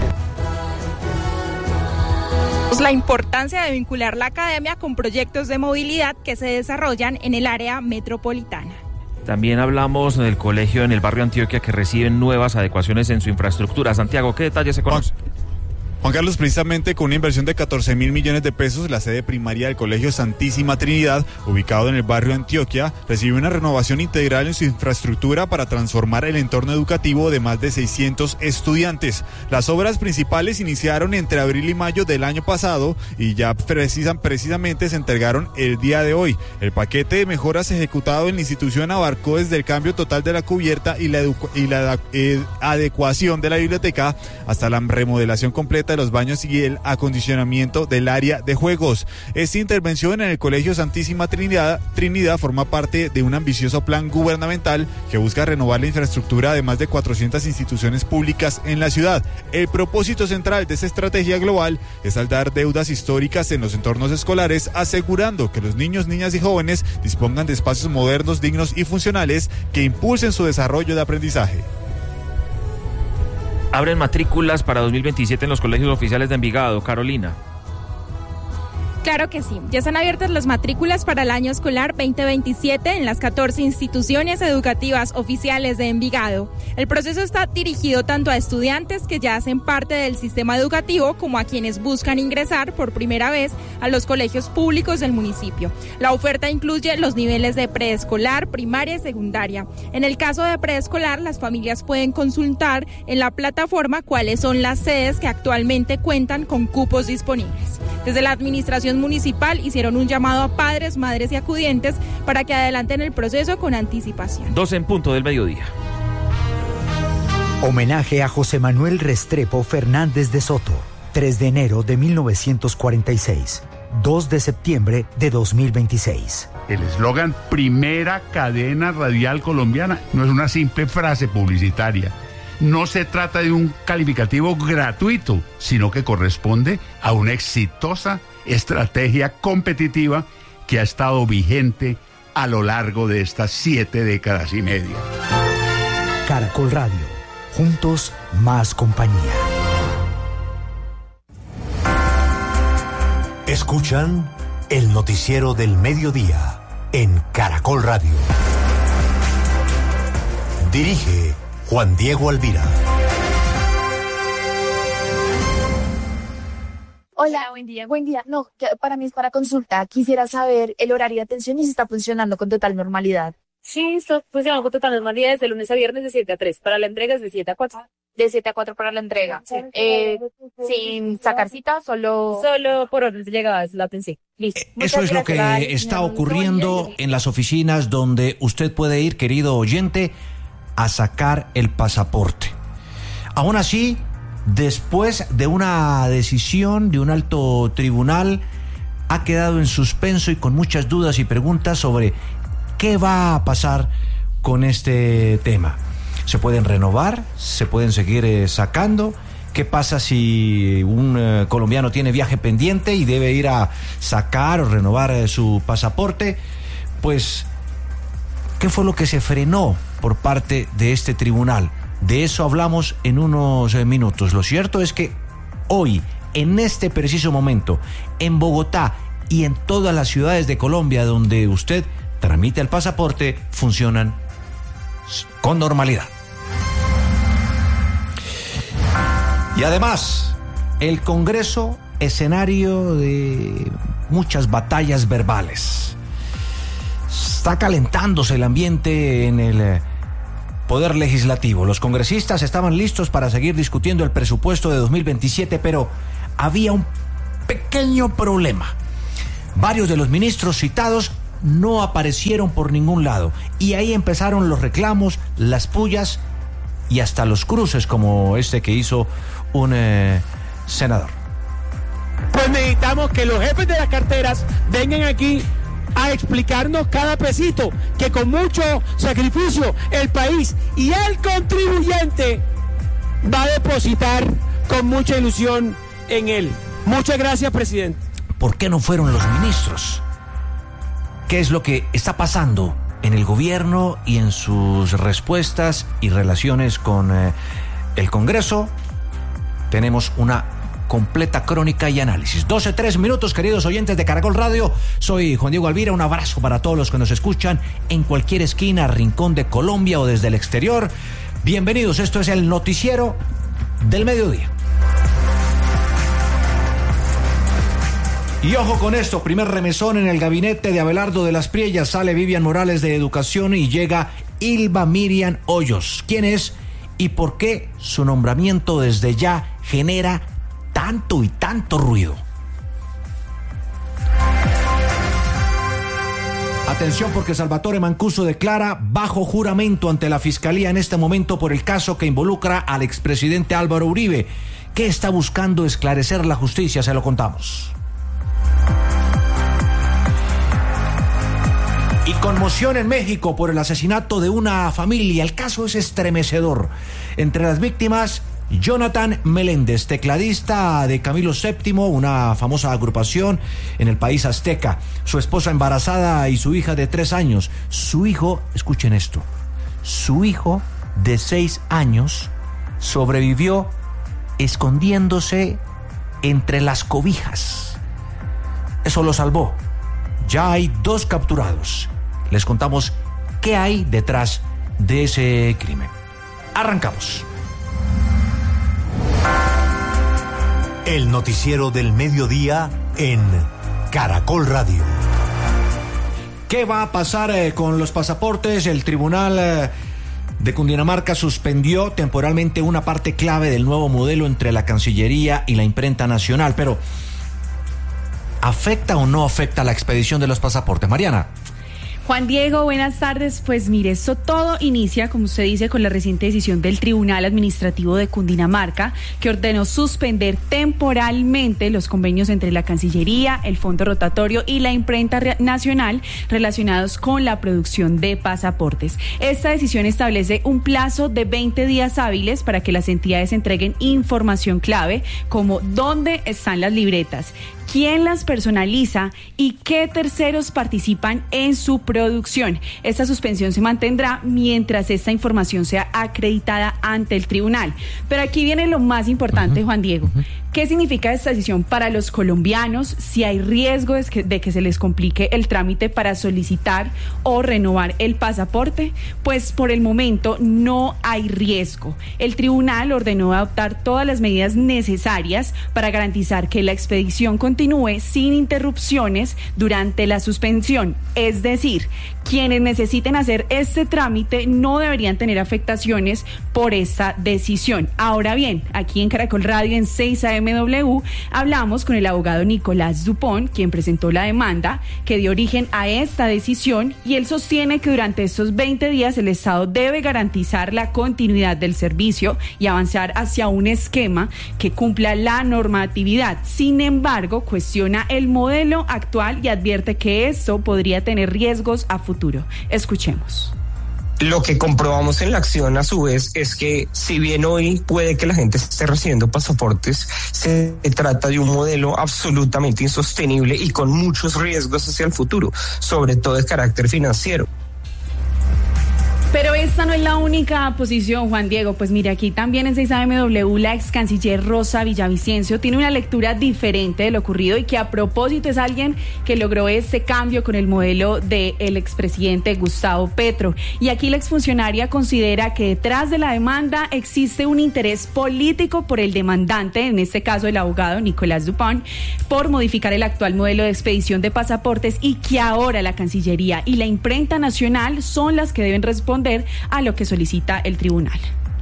S2: La importancia de vincular la academia con proyectos de movilidad que se desarrollan en el área metropolitana.
S3: También hablamos del colegio en el barrio Antioquia que reciben nuevas adecuaciones en su infraestructura. Santiago, ¿qué detalles se conocen?
S6: Juan Carlos, precisamente con una inversión de catorce mil millones de pesos, la sede primaria del Colegio Santísima Trinidad, ubicado en el barrio Antioquia, recibe una renovación integral en su infraestructura para transformar el entorno educativo de más de seiscientos estudiantes. Las obras principales iniciaron entre abril y mayo del año pasado y ya precisan, precisamente se entregaron el día de hoy. El paquete de mejoras ejecutado en la institución abarcó desde el cambio total de la cubierta y la, y la eh, adecuación de la biblioteca hasta la remodelación completa de los baños y el acondicionamiento del área de juegos. Esta intervención en el Colegio Santísima Trinidad, Trinidad forma parte de un ambicioso plan gubernamental que busca renovar la infraestructura de más de cuatrocientas instituciones públicas en la ciudad. El propósito central de esta estrategia global es saldar deudas históricas en los entornos escolares, asegurando que los niños, niñas y jóvenes dispongan de espacios modernos, dignos y funcionales que impulsen su desarrollo de aprendizaje.
S3: Abren matrículas para dos mil veintisiete en los colegios oficiales de Envigado. Carolina.
S2: Claro que sí, ya están abiertas las matrículas para el año escolar veinte veintisiete en las catorce instituciones educativas oficiales de Envigado. El proceso está dirigido tanto a estudiantes que ya hacen parte del sistema educativo como a quienes buscan ingresar por primera vez a los colegios públicos del municipio. La oferta incluye los niveles de preescolar, primaria y secundaria. En el caso de preescolar, las familias pueden consultar en la plataforma cuáles son las sedes que actualmente cuentan con cupos disponibles. Desde la administración municipal hicieron un llamado a padres, madres y acudientes para que adelanten el proceso con anticipación.
S3: Dos en punto del mediodía.
S16: Homenaje a José Manuel Restrepo Fernández de Soto, tres de enero de mil novecientos cuarenta y seis, dos de septiembre de dos mil veintiséis.
S7: El eslogan Primera Cadena Radial Colombiana no es una simple frase publicitaria. No se trata de un calificativo gratuito, sino que corresponde a una exitosa estrategia competitiva que ha estado vigente a lo largo de estas siete décadas y media.
S16: Caracol Radio, juntos más compañía.
S24: Escuchan el noticiero del mediodía en Caracol Radio. Dirige Juan Diego Alvira.
S25: Hola, buen día, buen día. No, para mí es para consulta. Quisiera saber el horario de atención y si está funcionando con total normalidad.
S26: Sí, está funcionando con total normalidad desde lunes a viernes de siete a tres. Para la entrega es de siete a cuatro.
S25: De siete a cuatro para la entrega. Sí. Eh, sin sacar cita, solo...
S26: Solo por orden de llegada es la atención. Listo.
S27: Eso es lo que está ocurriendo en las oficinas donde usted puede ir, querido oyente, a sacar el pasaporte. Aún así, después de una decisión de un alto tribunal, ha quedado en suspenso y con muchas dudas y preguntas sobre qué va a pasar con este tema. ¿Se pueden renovar? ¿Se pueden seguir eh, sacando? ¿Qué pasa si un eh, colombiano tiene viaje pendiente y debe ir a sacar o renovar eh, su pasaporte? Pues, ¿qué fue lo que se frenó por parte de este tribunal? De eso hablamos en unos eh, minutos. Lo cierto es que hoy, en este preciso momento, en Bogotá y en todas las ciudades de Colombia donde usted tramite el pasaporte, funcionan con normalidad. Y además, El Congreso, escenario de muchas batallas verbales. Está calentándose el ambiente en el Poder Legislativo. Los congresistas estaban listos para seguir discutiendo el presupuesto de dos mil veintisiete, pero había un pequeño problema. Varios de los ministros citados no aparecieron por ningún lado, y ahí empezaron los reclamos, las pullas y hasta los cruces como este que hizo un eh, senador.
S1: Pues necesitamos que los jefes de las carteras vengan aquí a explicarnos cada pesito que con mucho sacrificio el país y el contribuyente va a depositar con mucha ilusión en él. Muchas gracias, presidente.
S27: ¿Por qué no fueron los ministros? ¿Qué es lo que está pasando en el gobierno y en sus respuestas y relaciones con eh, el Congreso? Tenemos una completa crónica y análisis. doce, tres minutos, queridos oyentes de Caracol Radio. Soy Juan Diego Alvira. Un abrazo para todos los que nos escuchan en cualquier esquina, rincón de Colombia o desde el exterior. Bienvenidos. Esto es el noticiero del mediodía. Y ojo con esto, primer remesón en el gabinete de Abelardo de las Priellas. Sale Vivian Morales de Educación y llega Ilva Miriam Hoyos. ¿Quién es y por qué su nombramiento desde ya genera tanto y tanto ruido? Atención, porque Salvatore Mancuso declara bajo juramento ante la Fiscalía en este momento por el caso que involucra al expresidente Álvaro Uribe. ¿Qué está buscando esclarecer la justicia? Se lo contamos. Y conmoción en México por el asesinato de una familia. El caso es estremecedor. Entre las víctimas, Jonathan Meléndez, tecladista de Camilo séptimo, una famosa agrupación en el país azteca. Su esposa embarazada y su hija de tres años. Su hijo, escuchen esto, su hijo de seis años sobrevivió escondiéndose entre las cobijas. Eso lo salvó. Ya hay dos capturados. Les contamos qué hay detrás de ese crimen. Arrancamos.
S24: El noticiero del mediodía en Caracol Radio.
S27: ¿Qué va a pasar eh, con los pasaportes? El Tribunal eh, de Cundinamarca suspendió temporalmente una parte clave del nuevo modelo entre la Cancillería y la Imprenta Nacional, pero ¿afecta o no afecta la expedición de los pasaportes? Mariana.
S4: Juan Diego, buenas tardes. Pues mire, esto todo inicia, como usted dice, con la reciente decisión del Tribunal Administrativo de Cundinamarca, que ordenó suspender temporalmente los convenios entre la Cancillería, el Fondo Rotatorio y la Imprenta Nacional relacionados con la producción de pasaportes. Esta decisión establece un plazo de veinte días hábiles para que las entidades entreguen información clave, como dónde están las libretas, quién las personaliza y qué terceros participan en su producción. Esta suspensión se mantendrá mientras esta información sea acreditada ante el tribunal. Pero aquí viene lo más importante, uh-huh. Juan Diego. Uh-huh. ¿Qué significa esta decisión para los colombianos? Si hay riesgo de que, de que se les complique el trámite para solicitar o renovar el pasaporte, pues por el momento no hay riesgo. El tribunal ordenó adoptar todas las medidas necesarias para garantizar que la expedición continúe sin interrupciones durante la suspensión. Es decir, quienes necesiten hacer este trámite no deberían tener afectaciones por esta decisión. Ahora bien, aquí en Caracol Radio en seis A M W hablamos con el abogado Nicolás Dupont, quien presentó la demanda que dio origen a esta decisión, y él sostiene que durante estos veinte días el Estado debe garantizar la continuidad del servicio y avanzar hacia un esquema que cumpla la normatividad. Sin embargo, cuestiona el modelo actual y advierte que esto podría tener riesgos a futuro. Escuchemos.
S8: Lo que comprobamos en la acción, a su vez, es que si bien hoy puede que la gente esté recibiendo pasaportes, se trata de un modelo absolutamente insostenible y con muchos riesgos hacia el futuro, sobre todo de carácter financiero.
S4: Pero esta no es la única posición, Juan Diego. Pues mire, aquí también en seis A M W la ex canciller Rosa Villavicencio tiene una lectura diferente de lo ocurrido y que a propósito es alguien que logró este cambio con el modelo del expresidente Gustavo Petro. Y aquí la exfuncionaria considera que detrás de la demanda existe un interés político por el demandante, en este caso el abogado Nicolás Dupont, por modificar el actual modelo de expedición de pasaportes y que ahora la Cancillería y la imprenta nacional son las que deben responder a lo que solicita el tribunal.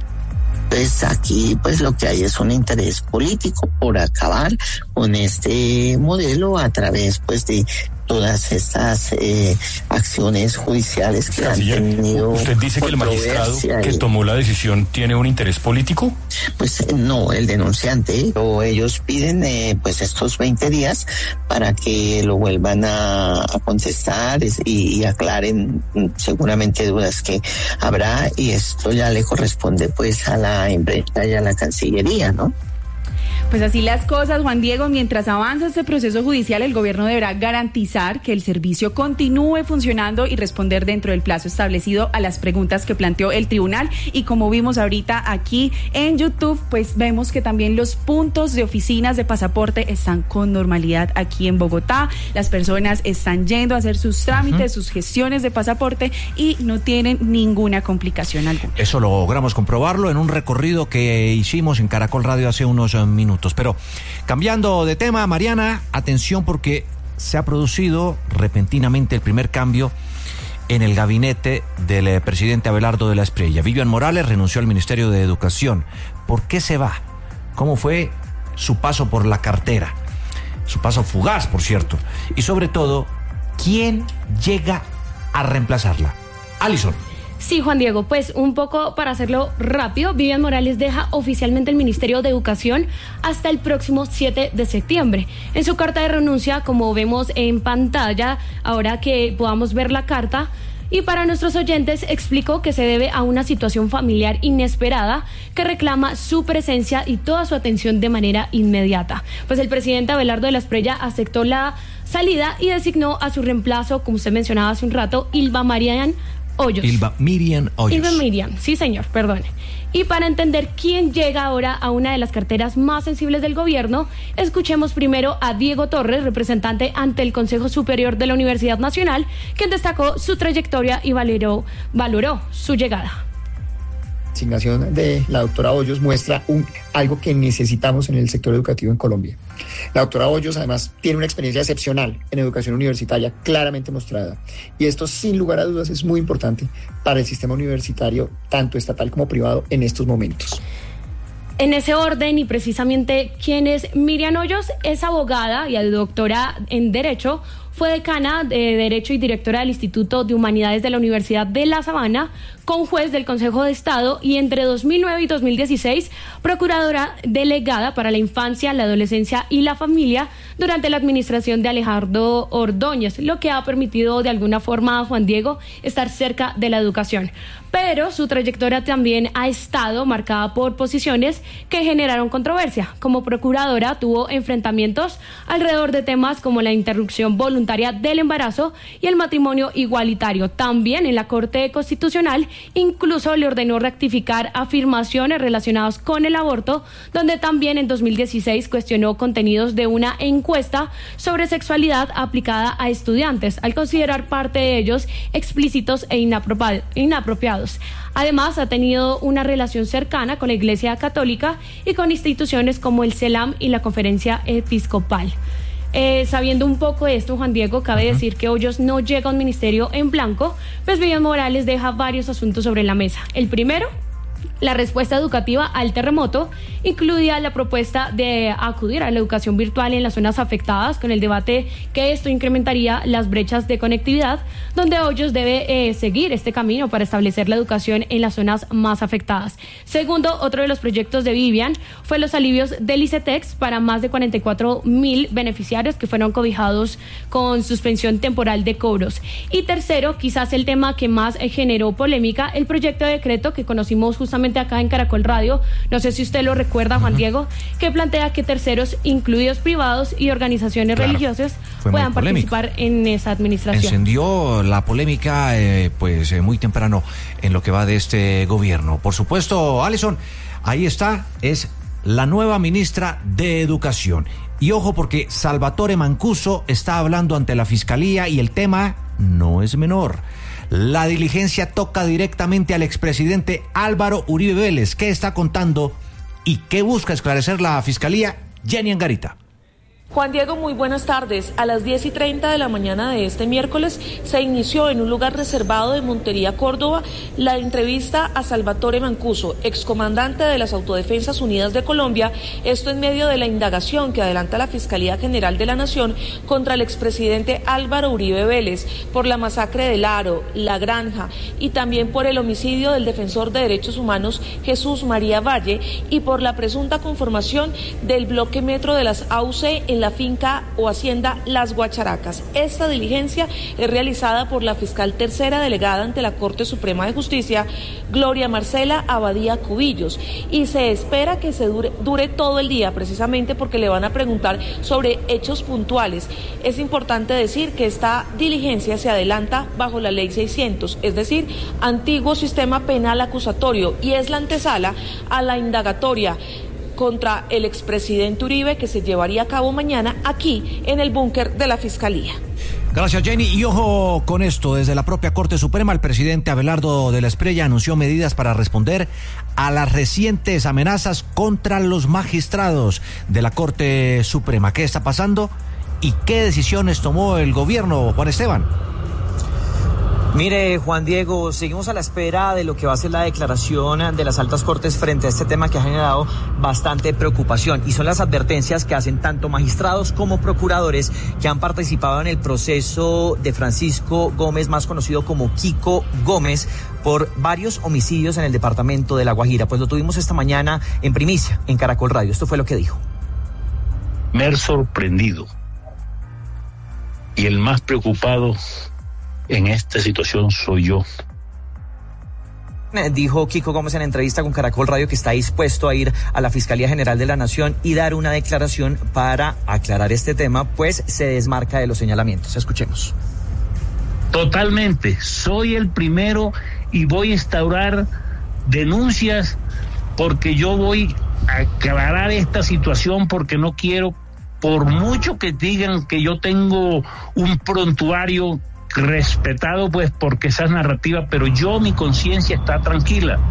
S9: Pues aquí pues lo que hay es un interés político por acabar con este modelo a través pues de todas estas eh, acciones judiciales que
S10: Canciller,
S9: han tenido.
S10: ¿Usted dice que el magistrado que tomó la decisión tiene un interés político?
S9: Pues no, el denunciante, o ellos piden eh, pues estos veinte días para que lo vuelvan a, a contestar y, y aclaren seguramente dudas que habrá, y esto ya le corresponde pues a la imprenta y a la Cancillería, ¿no?
S4: Pues así las cosas, Juan Diego. Mientras avanza este proceso judicial, el gobierno deberá garantizar que el servicio continúe funcionando y responder dentro del plazo establecido a las preguntas que planteó el tribunal. Y como vimos ahorita aquí en YouTube, pues vemos que también los puntos de oficinas de pasaporte están con normalidad aquí en Bogotá. Las personas están yendo a hacer sus trámites, uh-huh. sus gestiones de pasaporte y no tienen ninguna complicación alguna.
S27: Eso logramos comprobarlo en un recorrido que hicimos en Caracol Radio hace unos minutos. Pero cambiando de tema, Mariana, atención porque se ha producido repentinamente el primer cambio en el gabinete del presidente Abelardo de la Espriella. Vivian Morales renunció al Ministerio de Educación. ¿Por qué se va? ¿Cómo fue su paso por la cartera? Su paso fugaz, por cierto. Y sobre todo, ¿quién llega a reemplazarla? Alison.
S13: Sí, Juan Diego, pues un poco para hacerlo rápido, Vivian Morales deja oficialmente el Ministerio de Educación hasta el próximo siete de septiembre. En su carta de renuncia, como vemos en pantalla, ahora que podamos ver la carta, y para nuestros oyentes explicó que se debe a una situación familiar inesperada que reclama su presencia y toda su atención de manera inmediata. Pues el presidente Abelardo de la Espriella aceptó la salida y designó a su reemplazo, como usted mencionaba hace un rato, Ilva Marian Hoyos.
S27: Ilva Miriam Hoyos.
S13: Ilva Miriam, sí señor, perdone. Y para entender quién llega ahora a una de las carteras más sensibles del gobierno, escuchemos primero a Diego Torres, representante ante el Consejo Superior de la Universidad Nacional, quien destacó su trayectoria y valoró, valoró su llegada.
S14: La asignación de la doctora Hoyos muestra un, algo que necesitamos en el sector educativo en Colombia. La doctora Hoyos además tiene una experiencia excepcional en educación universitaria claramente mostrada, y esto sin lugar a dudas es muy importante para el sistema universitario tanto estatal como privado en estos momentos.
S13: En ese orden, y precisamente quién es Miriam Hoyos, es abogada y doctora en Derecho, fue decana de Derecho y directora del Instituto de Humanidades de la Universidad de La Sabana, conjuez del Consejo de Estado y entre dos mil nueve y dos mil dieciséis, procuradora delegada para la infancia, la adolescencia y la familia durante la administración de Alejandro Ordóñez, lo que ha permitido de alguna forma a Juan Diego estar cerca de la educación. Pero su trayectoria también ha estado marcada por posiciones que generaron controversia. Como procuradora tuvo enfrentamientos alrededor de temas como la interrupción voluntaria del embarazo y el matrimonio igualitario. También en la Corte Constitucional incluso le ordenó rectificar afirmaciones relacionadas con el aborto, donde también en dos mil dieciséis cuestionó contenidos de una encuesta sobre sexualidad aplicada a estudiantes, al considerar parte de ellos explícitos e inapropiados. Además, ha tenido una relación cercana con la Iglesia Católica y con instituciones como el CELAM y la Conferencia Episcopal. Eh, sabiendo un poco de esto, Juan Diego, cabe uh-huh. decir que Hoyos no llega a un ministerio en blanco, pues Vivian Morales deja varios asuntos sobre la mesa. El primero, la respuesta educativa al terremoto, incluía la propuesta de acudir a la educación virtual en las zonas afectadas, con el debate que esto incrementaría las brechas de conectividad, donde Hoyos debe eh, seguir este camino para establecer la educación en las zonas más afectadas. Segundo, otro de los proyectos de Vivian fue los alivios del ICETEX para más de cuarenta y cuatro mil beneficiarios que fueron cobijados con suspensión temporal de cobros. Y tercero, quizás el tema que más eh, generó polémica, el proyecto de decreto que conocimos justamente precisamente acá en Caracol Radio, no sé si usted lo recuerda, Juan uh-huh. Diego, que plantea que terceros, incluidos privados y organizaciones claro. religiosas, Fue puedan participar en esa administración.
S27: Encendió la polémica eh, pues eh, muy temprano en lo que va de este gobierno. Por supuesto, Alison, ahí está, es la nueva ministra de Educación. Y ojo, porque Salvatore Mancuso está hablando ante la Fiscalía y el tema no es menor. La diligencia toca directamente al expresidente Álvaro Uribe Vélez. ¿Qué está contando y qué busca esclarecer la Fiscalía? Jenny Angarita.
S12: Juan Diego, muy buenas tardes. A las diez y treinta de la mañana de este miércoles se inició en un lugar reservado de Montería, Córdoba, la entrevista a Salvatore Mancuso, excomandante de las Autodefensas Unidas de Colombia, esto en medio de la indagación que adelanta la Fiscalía General de la Nación contra el expresidente Álvaro Uribe Vélez por la masacre del Aro, La Granja y también por el homicidio del defensor de derechos humanos Jesús María Valle y por la presunta conformación del bloque metro de las A U C en la finca o hacienda Las Guacharacas. Esta diligencia es realizada por la fiscal tercera delegada ante la Corte Suprema de Justicia, Gloria Marcela Abadía Cubillos, y se espera que se dure, dure todo el día, precisamente porque le van a preguntar sobre hechos puntuales. Es importante decir que esta diligencia se adelanta bajo la ley seiscientos, es decir, antiguo sistema penal acusatorio, y es la antesala a la indagatoria contra el expresidente Uribe que se llevaría a cabo mañana aquí en el búnker de la Fiscalía.
S27: Gracias, Jenny. Y ojo con esto, desde la propia Corte Suprema, el presidente Abelardo de la Espriella anunció medidas para responder a las recientes amenazas contra los magistrados de la Corte Suprema. ¿Qué está pasando y qué decisiones tomó el gobierno, Juan Esteban?
S17: Mire, Juan Diego, seguimos a la espera de lo que va a ser la declaración de las altas cortes frente a este tema que ha generado bastante preocupación, y son las advertencias que hacen tanto magistrados como procuradores que han participado en el proceso de Francisco Gómez, más conocido como Kiko Gómez, por varios homicidios en el departamento de La Guajira. Pues lo tuvimos esta mañana en primicia en Caracol Radio. Esto fue lo que dijo.
S18: Me he sorprendido y el más preocupado en esta situación soy yo.
S17: Dijo Kiko Gómez en entrevista con Caracol Radio que está dispuesto a ir a la Fiscalía General de la Nación y dar una declaración para aclarar este tema, pues se desmarca de los señalamientos. Escuchemos.
S18: Totalmente, soy el primero y voy a instaurar denuncias porque yo voy a aclarar esta situación, porque no quiero, por mucho que digan que yo tengo un prontuario respetado, pues porque esa es narrativa, pero yo, mi conciencia está tranquila.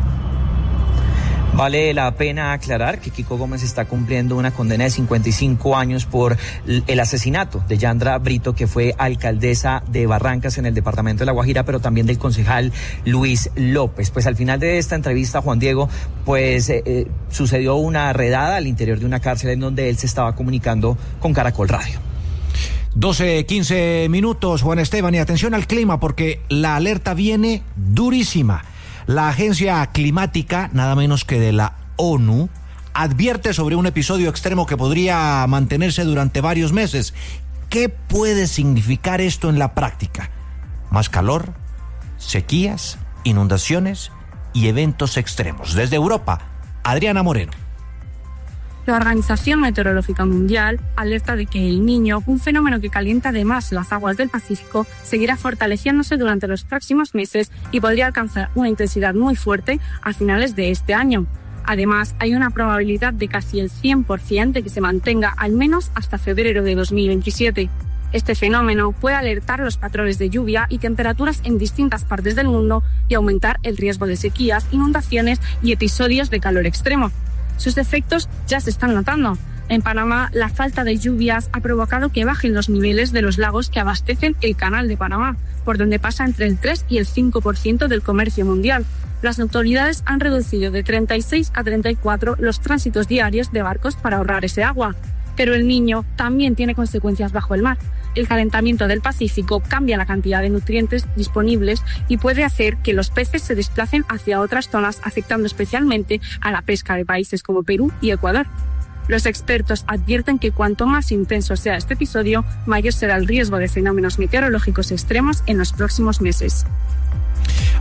S17: Vale la pena aclarar que Kiko Gómez está cumpliendo una condena de cincuenta y cinco años por el asesinato de Yandra Brito, que fue alcaldesa de Barrancas en el departamento de La Guajira, pero también del concejal Luis López. Pues al final de esta entrevista, Juan Diego, pues eh, sucedió una redada al interior de una cárcel en donde él se estaba comunicando con Caracol Radio.
S27: doce, quince minutos, Juan Esteban, y atención al clima porque la alerta viene durísima. La agencia climática, nada menos que de la ONU, advierte sobre un episodio extremo que podría mantenerse durante varios meses. ¿Qué puede significar esto en la práctica? Más calor, sequías, inundaciones y eventos extremos. Desde Europa, Adriana Moreno.
S20: La Organización Meteorológica Mundial alerta de que el Niño, un fenómeno que calienta además las aguas del Pacífico, seguirá fortaleciéndose durante los próximos meses y podría alcanzar una intensidad muy fuerte a finales de este año. Además, hay una probabilidad de casi el cien por ciento de que se mantenga al menos hasta febrero de dos mil veintisiete. Este fenómeno puede alertar los patrones de lluvia y temperaturas en distintas partes del mundo y aumentar el riesgo de sequías, inundaciones y episodios de calor extremo. Sus efectos ya se están notando. En Panamá, la falta de lluvias ha provocado que bajen los niveles de los lagos que abastecen el Canal de Panamá, por donde pasa entre el tres y el cinco por ciento del comercio mundial. Las autoridades han reducido de treinta y seis a treinta y cuatro los tránsitos diarios de barcos para ahorrar ese agua. Pero el Niño también tiene consecuencias bajo el mar. El calentamiento del Pacífico cambia la cantidad de nutrientes disponibles y puede hacer que los peces se desplacen hacia otras zonas, afectando especialmente a la pesca de países como Perú y Ecuador. Los expertos advierten que cuanto más intenso sea este episodio, mayor será el riesgo de fenómenos meteorológicos extremos en los próximos meses.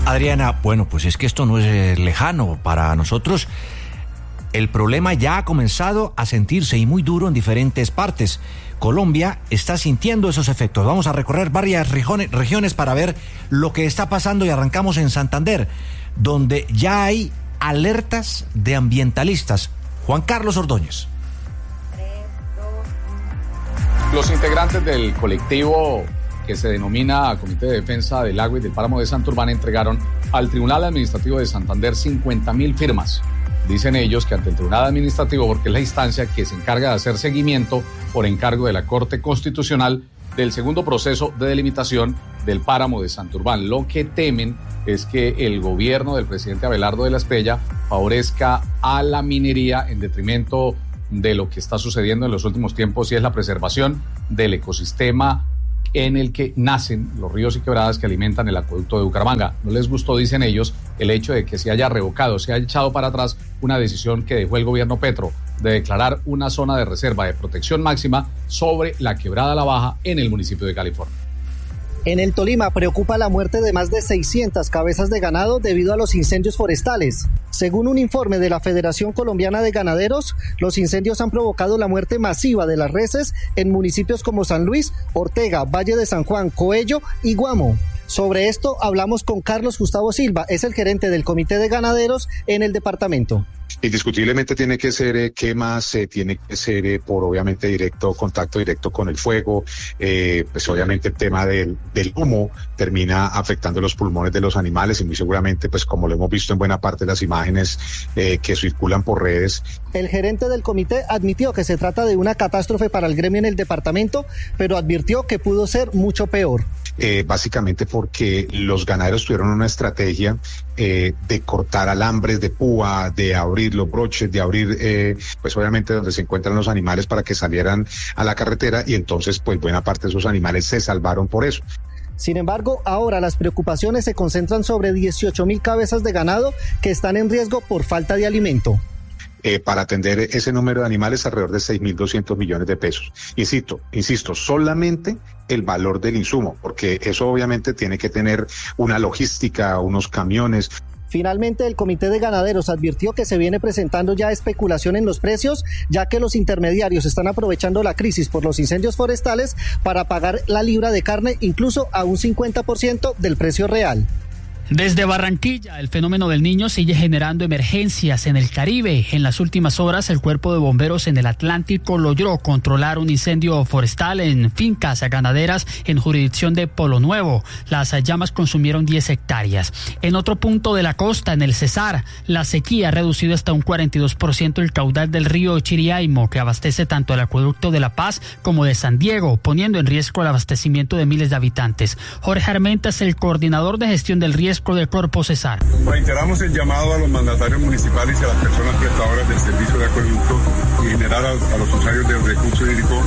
S27: Adriana, bueno, pues es que esto no es eh, lejano para nosotros. El problema ya ha comenzado a sentirse y muy duro en diferentes partes. Colombia está sintiendo esos efectos. Vamos a recorrer varias regiones, regiones para ver lo que está pasando y arrancamos en Santander, donde ya hay alertas de ambientalistas. Juan Carlos Ordóñez.
S5: Los integrantes del colectivo que se denomina Comité de Defensa del Agua y del Páramo de Santurbán entregaron al Tribunal Administrativo de Santander cincuenta mil firmas. Dicen ellos que ante el Tribunal Administrativo, porque es la instancia que se encarga de hacer seguimiento por encargo de la Corte Constitucional del segundo proceso de delimitación del Páramo de Santurbán. Lo que temen es que el gobierno del presidente Abelardo de la Espriella favorezca a la minería en detrimento de lo que está sucediendo en los últimos tiempos, y es la preservación del ecosistema en el que nacen los ríos y quebradas que alimentan el acueducto de Bucaramanga. No les gustó, dicen ellos, el hecho de que se haya revocado, se haya echado para atrás una decisión que dejó el gobierno Petro de declarar una zona de reserva de protección máxima sobre la quebrada La Baja en el municipio de California.
S11: En el Tolima preocupa la muerte de más de seiscientas cabezas de ganado debido a los incendios forestales. Según un informe de la Federación Colombiana de Ganaderos, los incendios han provocado la muerte masiva de las reses en municipios como San Luis, Ortega, Valle de San Juan, Coello y Guamo. Sobre esto hablamos con Carlos Gustavo Silva, es el gerente del Comité de Ganaderos en el departamento.
S15: Indiscutiblemente tiene que ser eh, quemas, eh, tiene que ser eh, por obviamente directo, contacto directo con el fuego, eh, pues obviamente el tema del, del humo termina afectando los pulmones de los animales y muy seguramente, pues como lo hemos visto en buena parte de las imágenes eh, que circulan por redes.
S11: El gerente del comité admitió que se trata de una catástrofe para el gremio en el departamento, pero advirtió que pudo ser mucho peor.
S15: Eh, básicamente porque los ganaderos tuvieron una estrategia eh, de cortar alambres de púa, de abrir los broches, de abrir eh, pues obviamente donde se encuentran los animales para que salieran a la carretera, y entonces pues buena parte de esos animales se salvaron por eso.
S11: Sin embargo, ahora las preocupaciones se concentran sobre dieciocho mil cabezas de ganado que están en riesgo por falta de alimento.
S15: Eh, para atender ese número de animales, alrededor de seis mil doscientos millones de pesos. Insisto, insisto, solamente el valor del insumo, porque eso obviamente tiene que tener una logística, unos camiones.
S11: Finalmente, el Comité de Ganaderos advirtió que se viene presentando ya especulación en los precios, ya que los intermediarios están aprovechando la crisis por los incendios forestales para pagar la libra de carne incluso a un cincuenta por ciento del precio real.
S19: Desde Barranquilla, el fenómeno del Niño sigue generando emergencias en el Caribe. En las últimas horas, el Cuerpo de Bomberos en el Atlántico logró controlar un incendio forestal en fincas ganaderas en jurisdicción de Polo Nuevo. Las llamas consumieron diez hectáreas. En otro punto de la costa, en el Cesar, la sequía ha reducido hasta un cuarenta y dos por ciento el caudal del río Chiriaimo, que abastece tanto el acueducto de La Paz como de San Diego, poniendo en riesgo el abastecimiento de miles de habitantes. Jorge Armenta es el coordinador de gestión del riesgo del Corpo Cesar.
S21: Reiteramos el llamado a los mandatarios municipales y a las personas prestadoras del servicio de acueducto y en general a, a los usuarios del recurso hídrico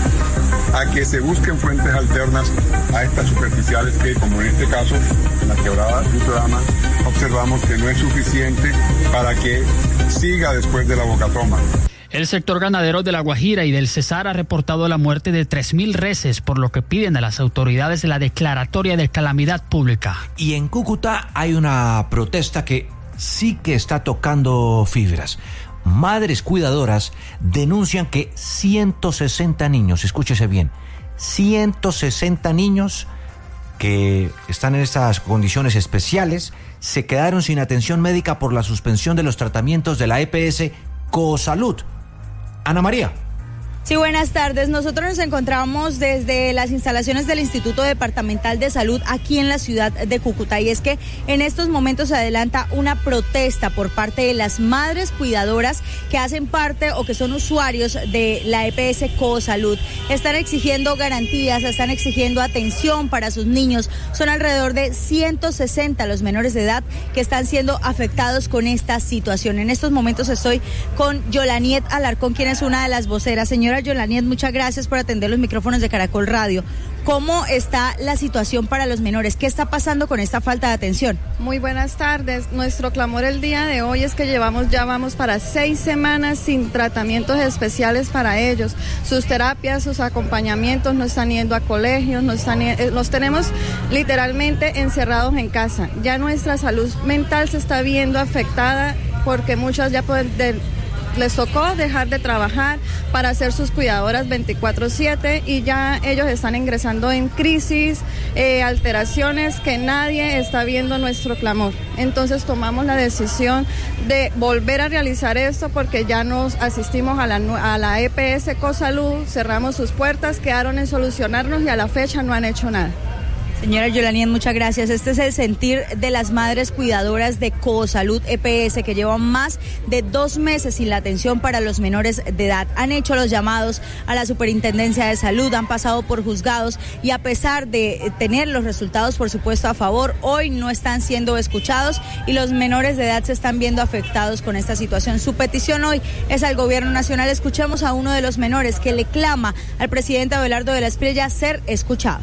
S21: a que se busquen fuentes alternas a estas superficiales que, como en este caso, en la quebrada de Utrama, observamos que no es suficiente para que siga después de la bocatoma.
S19: El sector ganadero de La Guajira y del Cesar ha reportado la muerte de tres mil reses, por lo que piden a las autoridades la declaratoria de calamidad pública.
S27: Y en Cúcuta hay una protesta que sí que está tocando fibras. Madres cuidadoras denuncian que ciento sesenta niños, escúchese bien, ciento sesenta niños que están en estas condiciones especiales se quedaron sin atención médica por la suspensión de los tratamientos de la E P S Cosalud. Ana María.
S22: Sí, buenas tardes. Nosotros nos encontramos desde las instalaciones del Instituto Departamental de Salud aquí en la ciudad de Cúcuta, y es que en estos momentos se adelanta una protesta por parte de las madres cuidadoras que hacen parte o que son usuarios de la E P S Cosalud. Están exigiendo garantías, están exigiendo atención para sus niños. Son alrededor de ciento sesenta los menores de edad que están siendo afectados con esta situación. En estos momentos estoy con Yolaniet Alarcón, quien es una de las voceras. Señora Yolaniet, muchas gracias por atender los micrófonos de Caracol Radio. ¿Cómo está la situación para los menores? ¿Qué está pasando con esta falta de atención?
S2: Muy buenas tardes. Nuestro clamor el día de hoy es que llevamos ya vamos para seis semanas sin tratamientos especiales para ellos. Sus terapias, sus acompañamientos no están yendo a colegios, no están, los tenemos literalmente encerrados en casa. Ya nuestra salud mental se está viendo afectada porque muchas ya pueden... De, les tocó dejar de trabajar para ser sus cuidadoras veinticuatro siete y ya ellos están ingresando en crisis, eh, alteraciones que nadie está viendo nuestro clamor. Entonces tomamos la decisión de volver a realizar esto porque ya nos asistimos a la, a la E P S Cosalud, cerramos sus puertas, quedaron en solucionarnos y a la fecha no han hecho nada.
S22: Señora Yolanien, muchas gracias. Este es el sentir de las madres cuidadoras de Cosalud E P S que llevan más de dos meses sin la atención para los menores de edad. Han hecho los llamados a la Superintendencia de Salud, han pasado por juzgados y a pesar de tener los resultados, por supuesto, a favor, hoy no están siendo escuchados y los menores de edad se están viendo afectados con esta situación. Su petición hoy es al gobierno nacional. Escuchemos a uno de los menores que le clama al presidente Abelardo de la Espriella ser escuchado.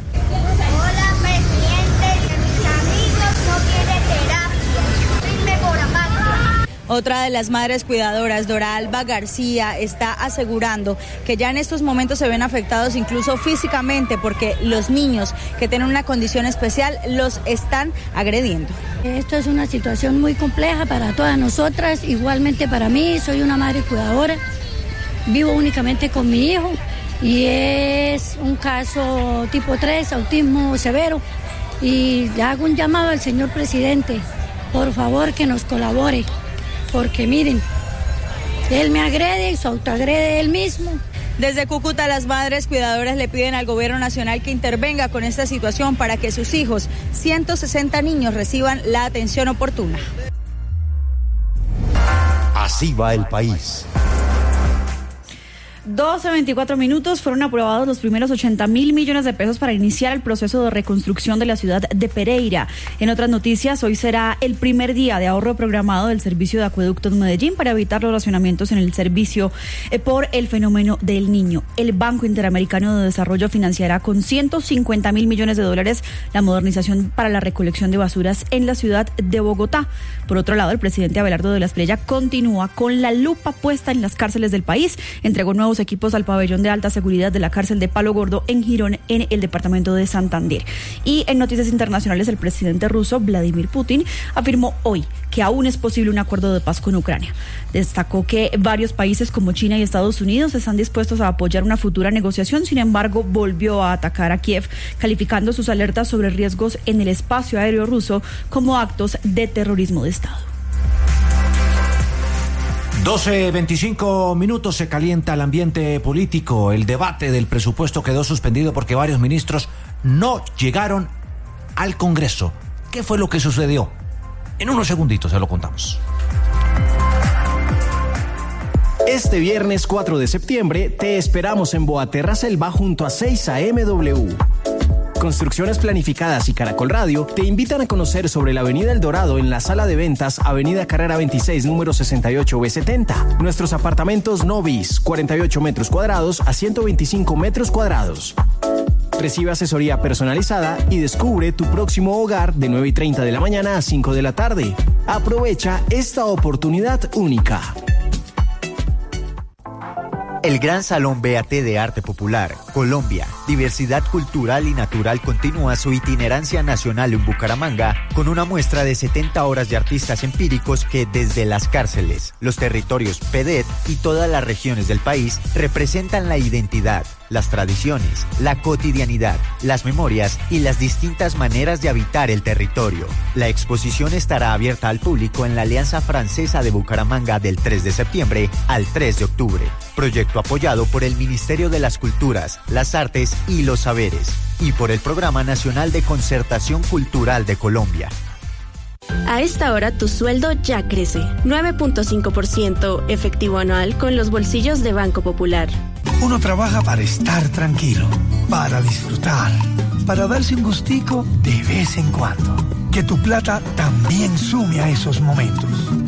S3: Hola, presidente, mis amigos no quieren terapia, soy mejor aparte.
S22: Otra de las madres cuidadoras, Dora Alba García, está asegurando que ya en estos momentos se ven afectados incluso físicamente porque los niños que tienen una condición especial los están agrediendo.
S6: Esto es una situación muy compleja para todas nosotras, igualmente para mí, soy una madre cuidadora, vivo únicamente con mi hijo. Y es un caso tipo tres, autismo severo. Y le hago un llamado al señor presidente, por favor que nos colabore, porque miren, él me agrede y se autoagrede él mismo.
S22: Desde Cúcuta, las madres cuidadoras le piden al gobierno nacional que intervenga con esta situación para que sus hijos, ciento sesenta niños, reciban la atención oportuna.
S24: Así va el país.
S4: doce veinticuatro minutos, fueron aprobados los primeros ochenta mil millones de pesos para iniciar el proceso de reconstrucción de la ciudad de Pereira. En otras noticias, hoy será el primer día de ahorro programado del servicio de acueductos Medellín para evitar los racionamientos en el servicio eh, por el fenómeno del Niño. El Banco Interamericano de Desarrollo financiará con ciento cincuenta mil millones de dólares la modernización para la recolección de basuras en la ciudad de Bogotá. Por otro lado, el presidente Abelardo de la Espriella continúa con la lupa puesta en las cárceles del país. Entregó nuevos equipos al pabellón de alta seguridad de la cárcel de Palo Gordo en Girón, en el departamento de Santander. Y en noticias internacionales, el presidente ruso Vladimir Putin afirmó hoy que aún es posible un acuerdo de paz con Ucrania. Destacó que varios países como China y Estados Unidos están dispuestos a apoyar una futura negociación. Sin embargo, volvió a atacar a Kiev, calificando sus alertas sobre riesgos en el espacio aéreo ruso como actos de terrorismo de Estado.
S27: doce veinticinco minutos, se calienta el ambiente político. El debate del presupuesto quedó suspendido porque varios ministros no llegaron al Congreso. ¿Qué fue lo que sucedió? En unos segunditos se lo contamos.
S7: Este viernes cuatro de septiembre te esperamos en Boaterra Selva junto a seis A M W. Construcciones Planificadas y Caracol Radio te invitan a conocer sobre la Avenida El Dorado en la sala de ventas Avenida Carrera veintiséis, número sesenta y ocho B setenta. Nuestros apartamentos Novis, cuarenta y ocho metros cuadrados a ciento veinticinco metros cuadrados. Recibe asesoría personalizada y descubre tu próximo hogar de nueve y treinta de la mañana a cinco de la tarde. Aprovecha esta oportunidad única.
S16: El Gran Salón B A T de Arte Popular, Colombia, Diversidad Cultural y Natural continúa su itinerancia nacional en Bucaramanga con una muestra de setenta horas de artistas empíricos que desde las cárceles, los territorios P E D E T y todas las regiones del país representan la identidad, las tradiciones, la cotidianidad, las memorias y las distintas maneras de habitar el territorio. La exposición estará abierta al público en la Alianza Francesa de Bucaramanga del tres de septiembre al tres de octubre. Proyecto apoyado por el Ministerio de las Culturas, las Artes y los Saberes y por el Programa Nacional de Concertación Cultural de Colombia.
S23: A esta hora tu sueldo ya crece, nueve punto cinco por ciento efectivo anual con los bolsillos de Banco Popular.
S25: Uno trabaja para estar tranquilo, para disfrutar, para darse un gustico de vez en cuando. Que tu plata también sume a esos momentos.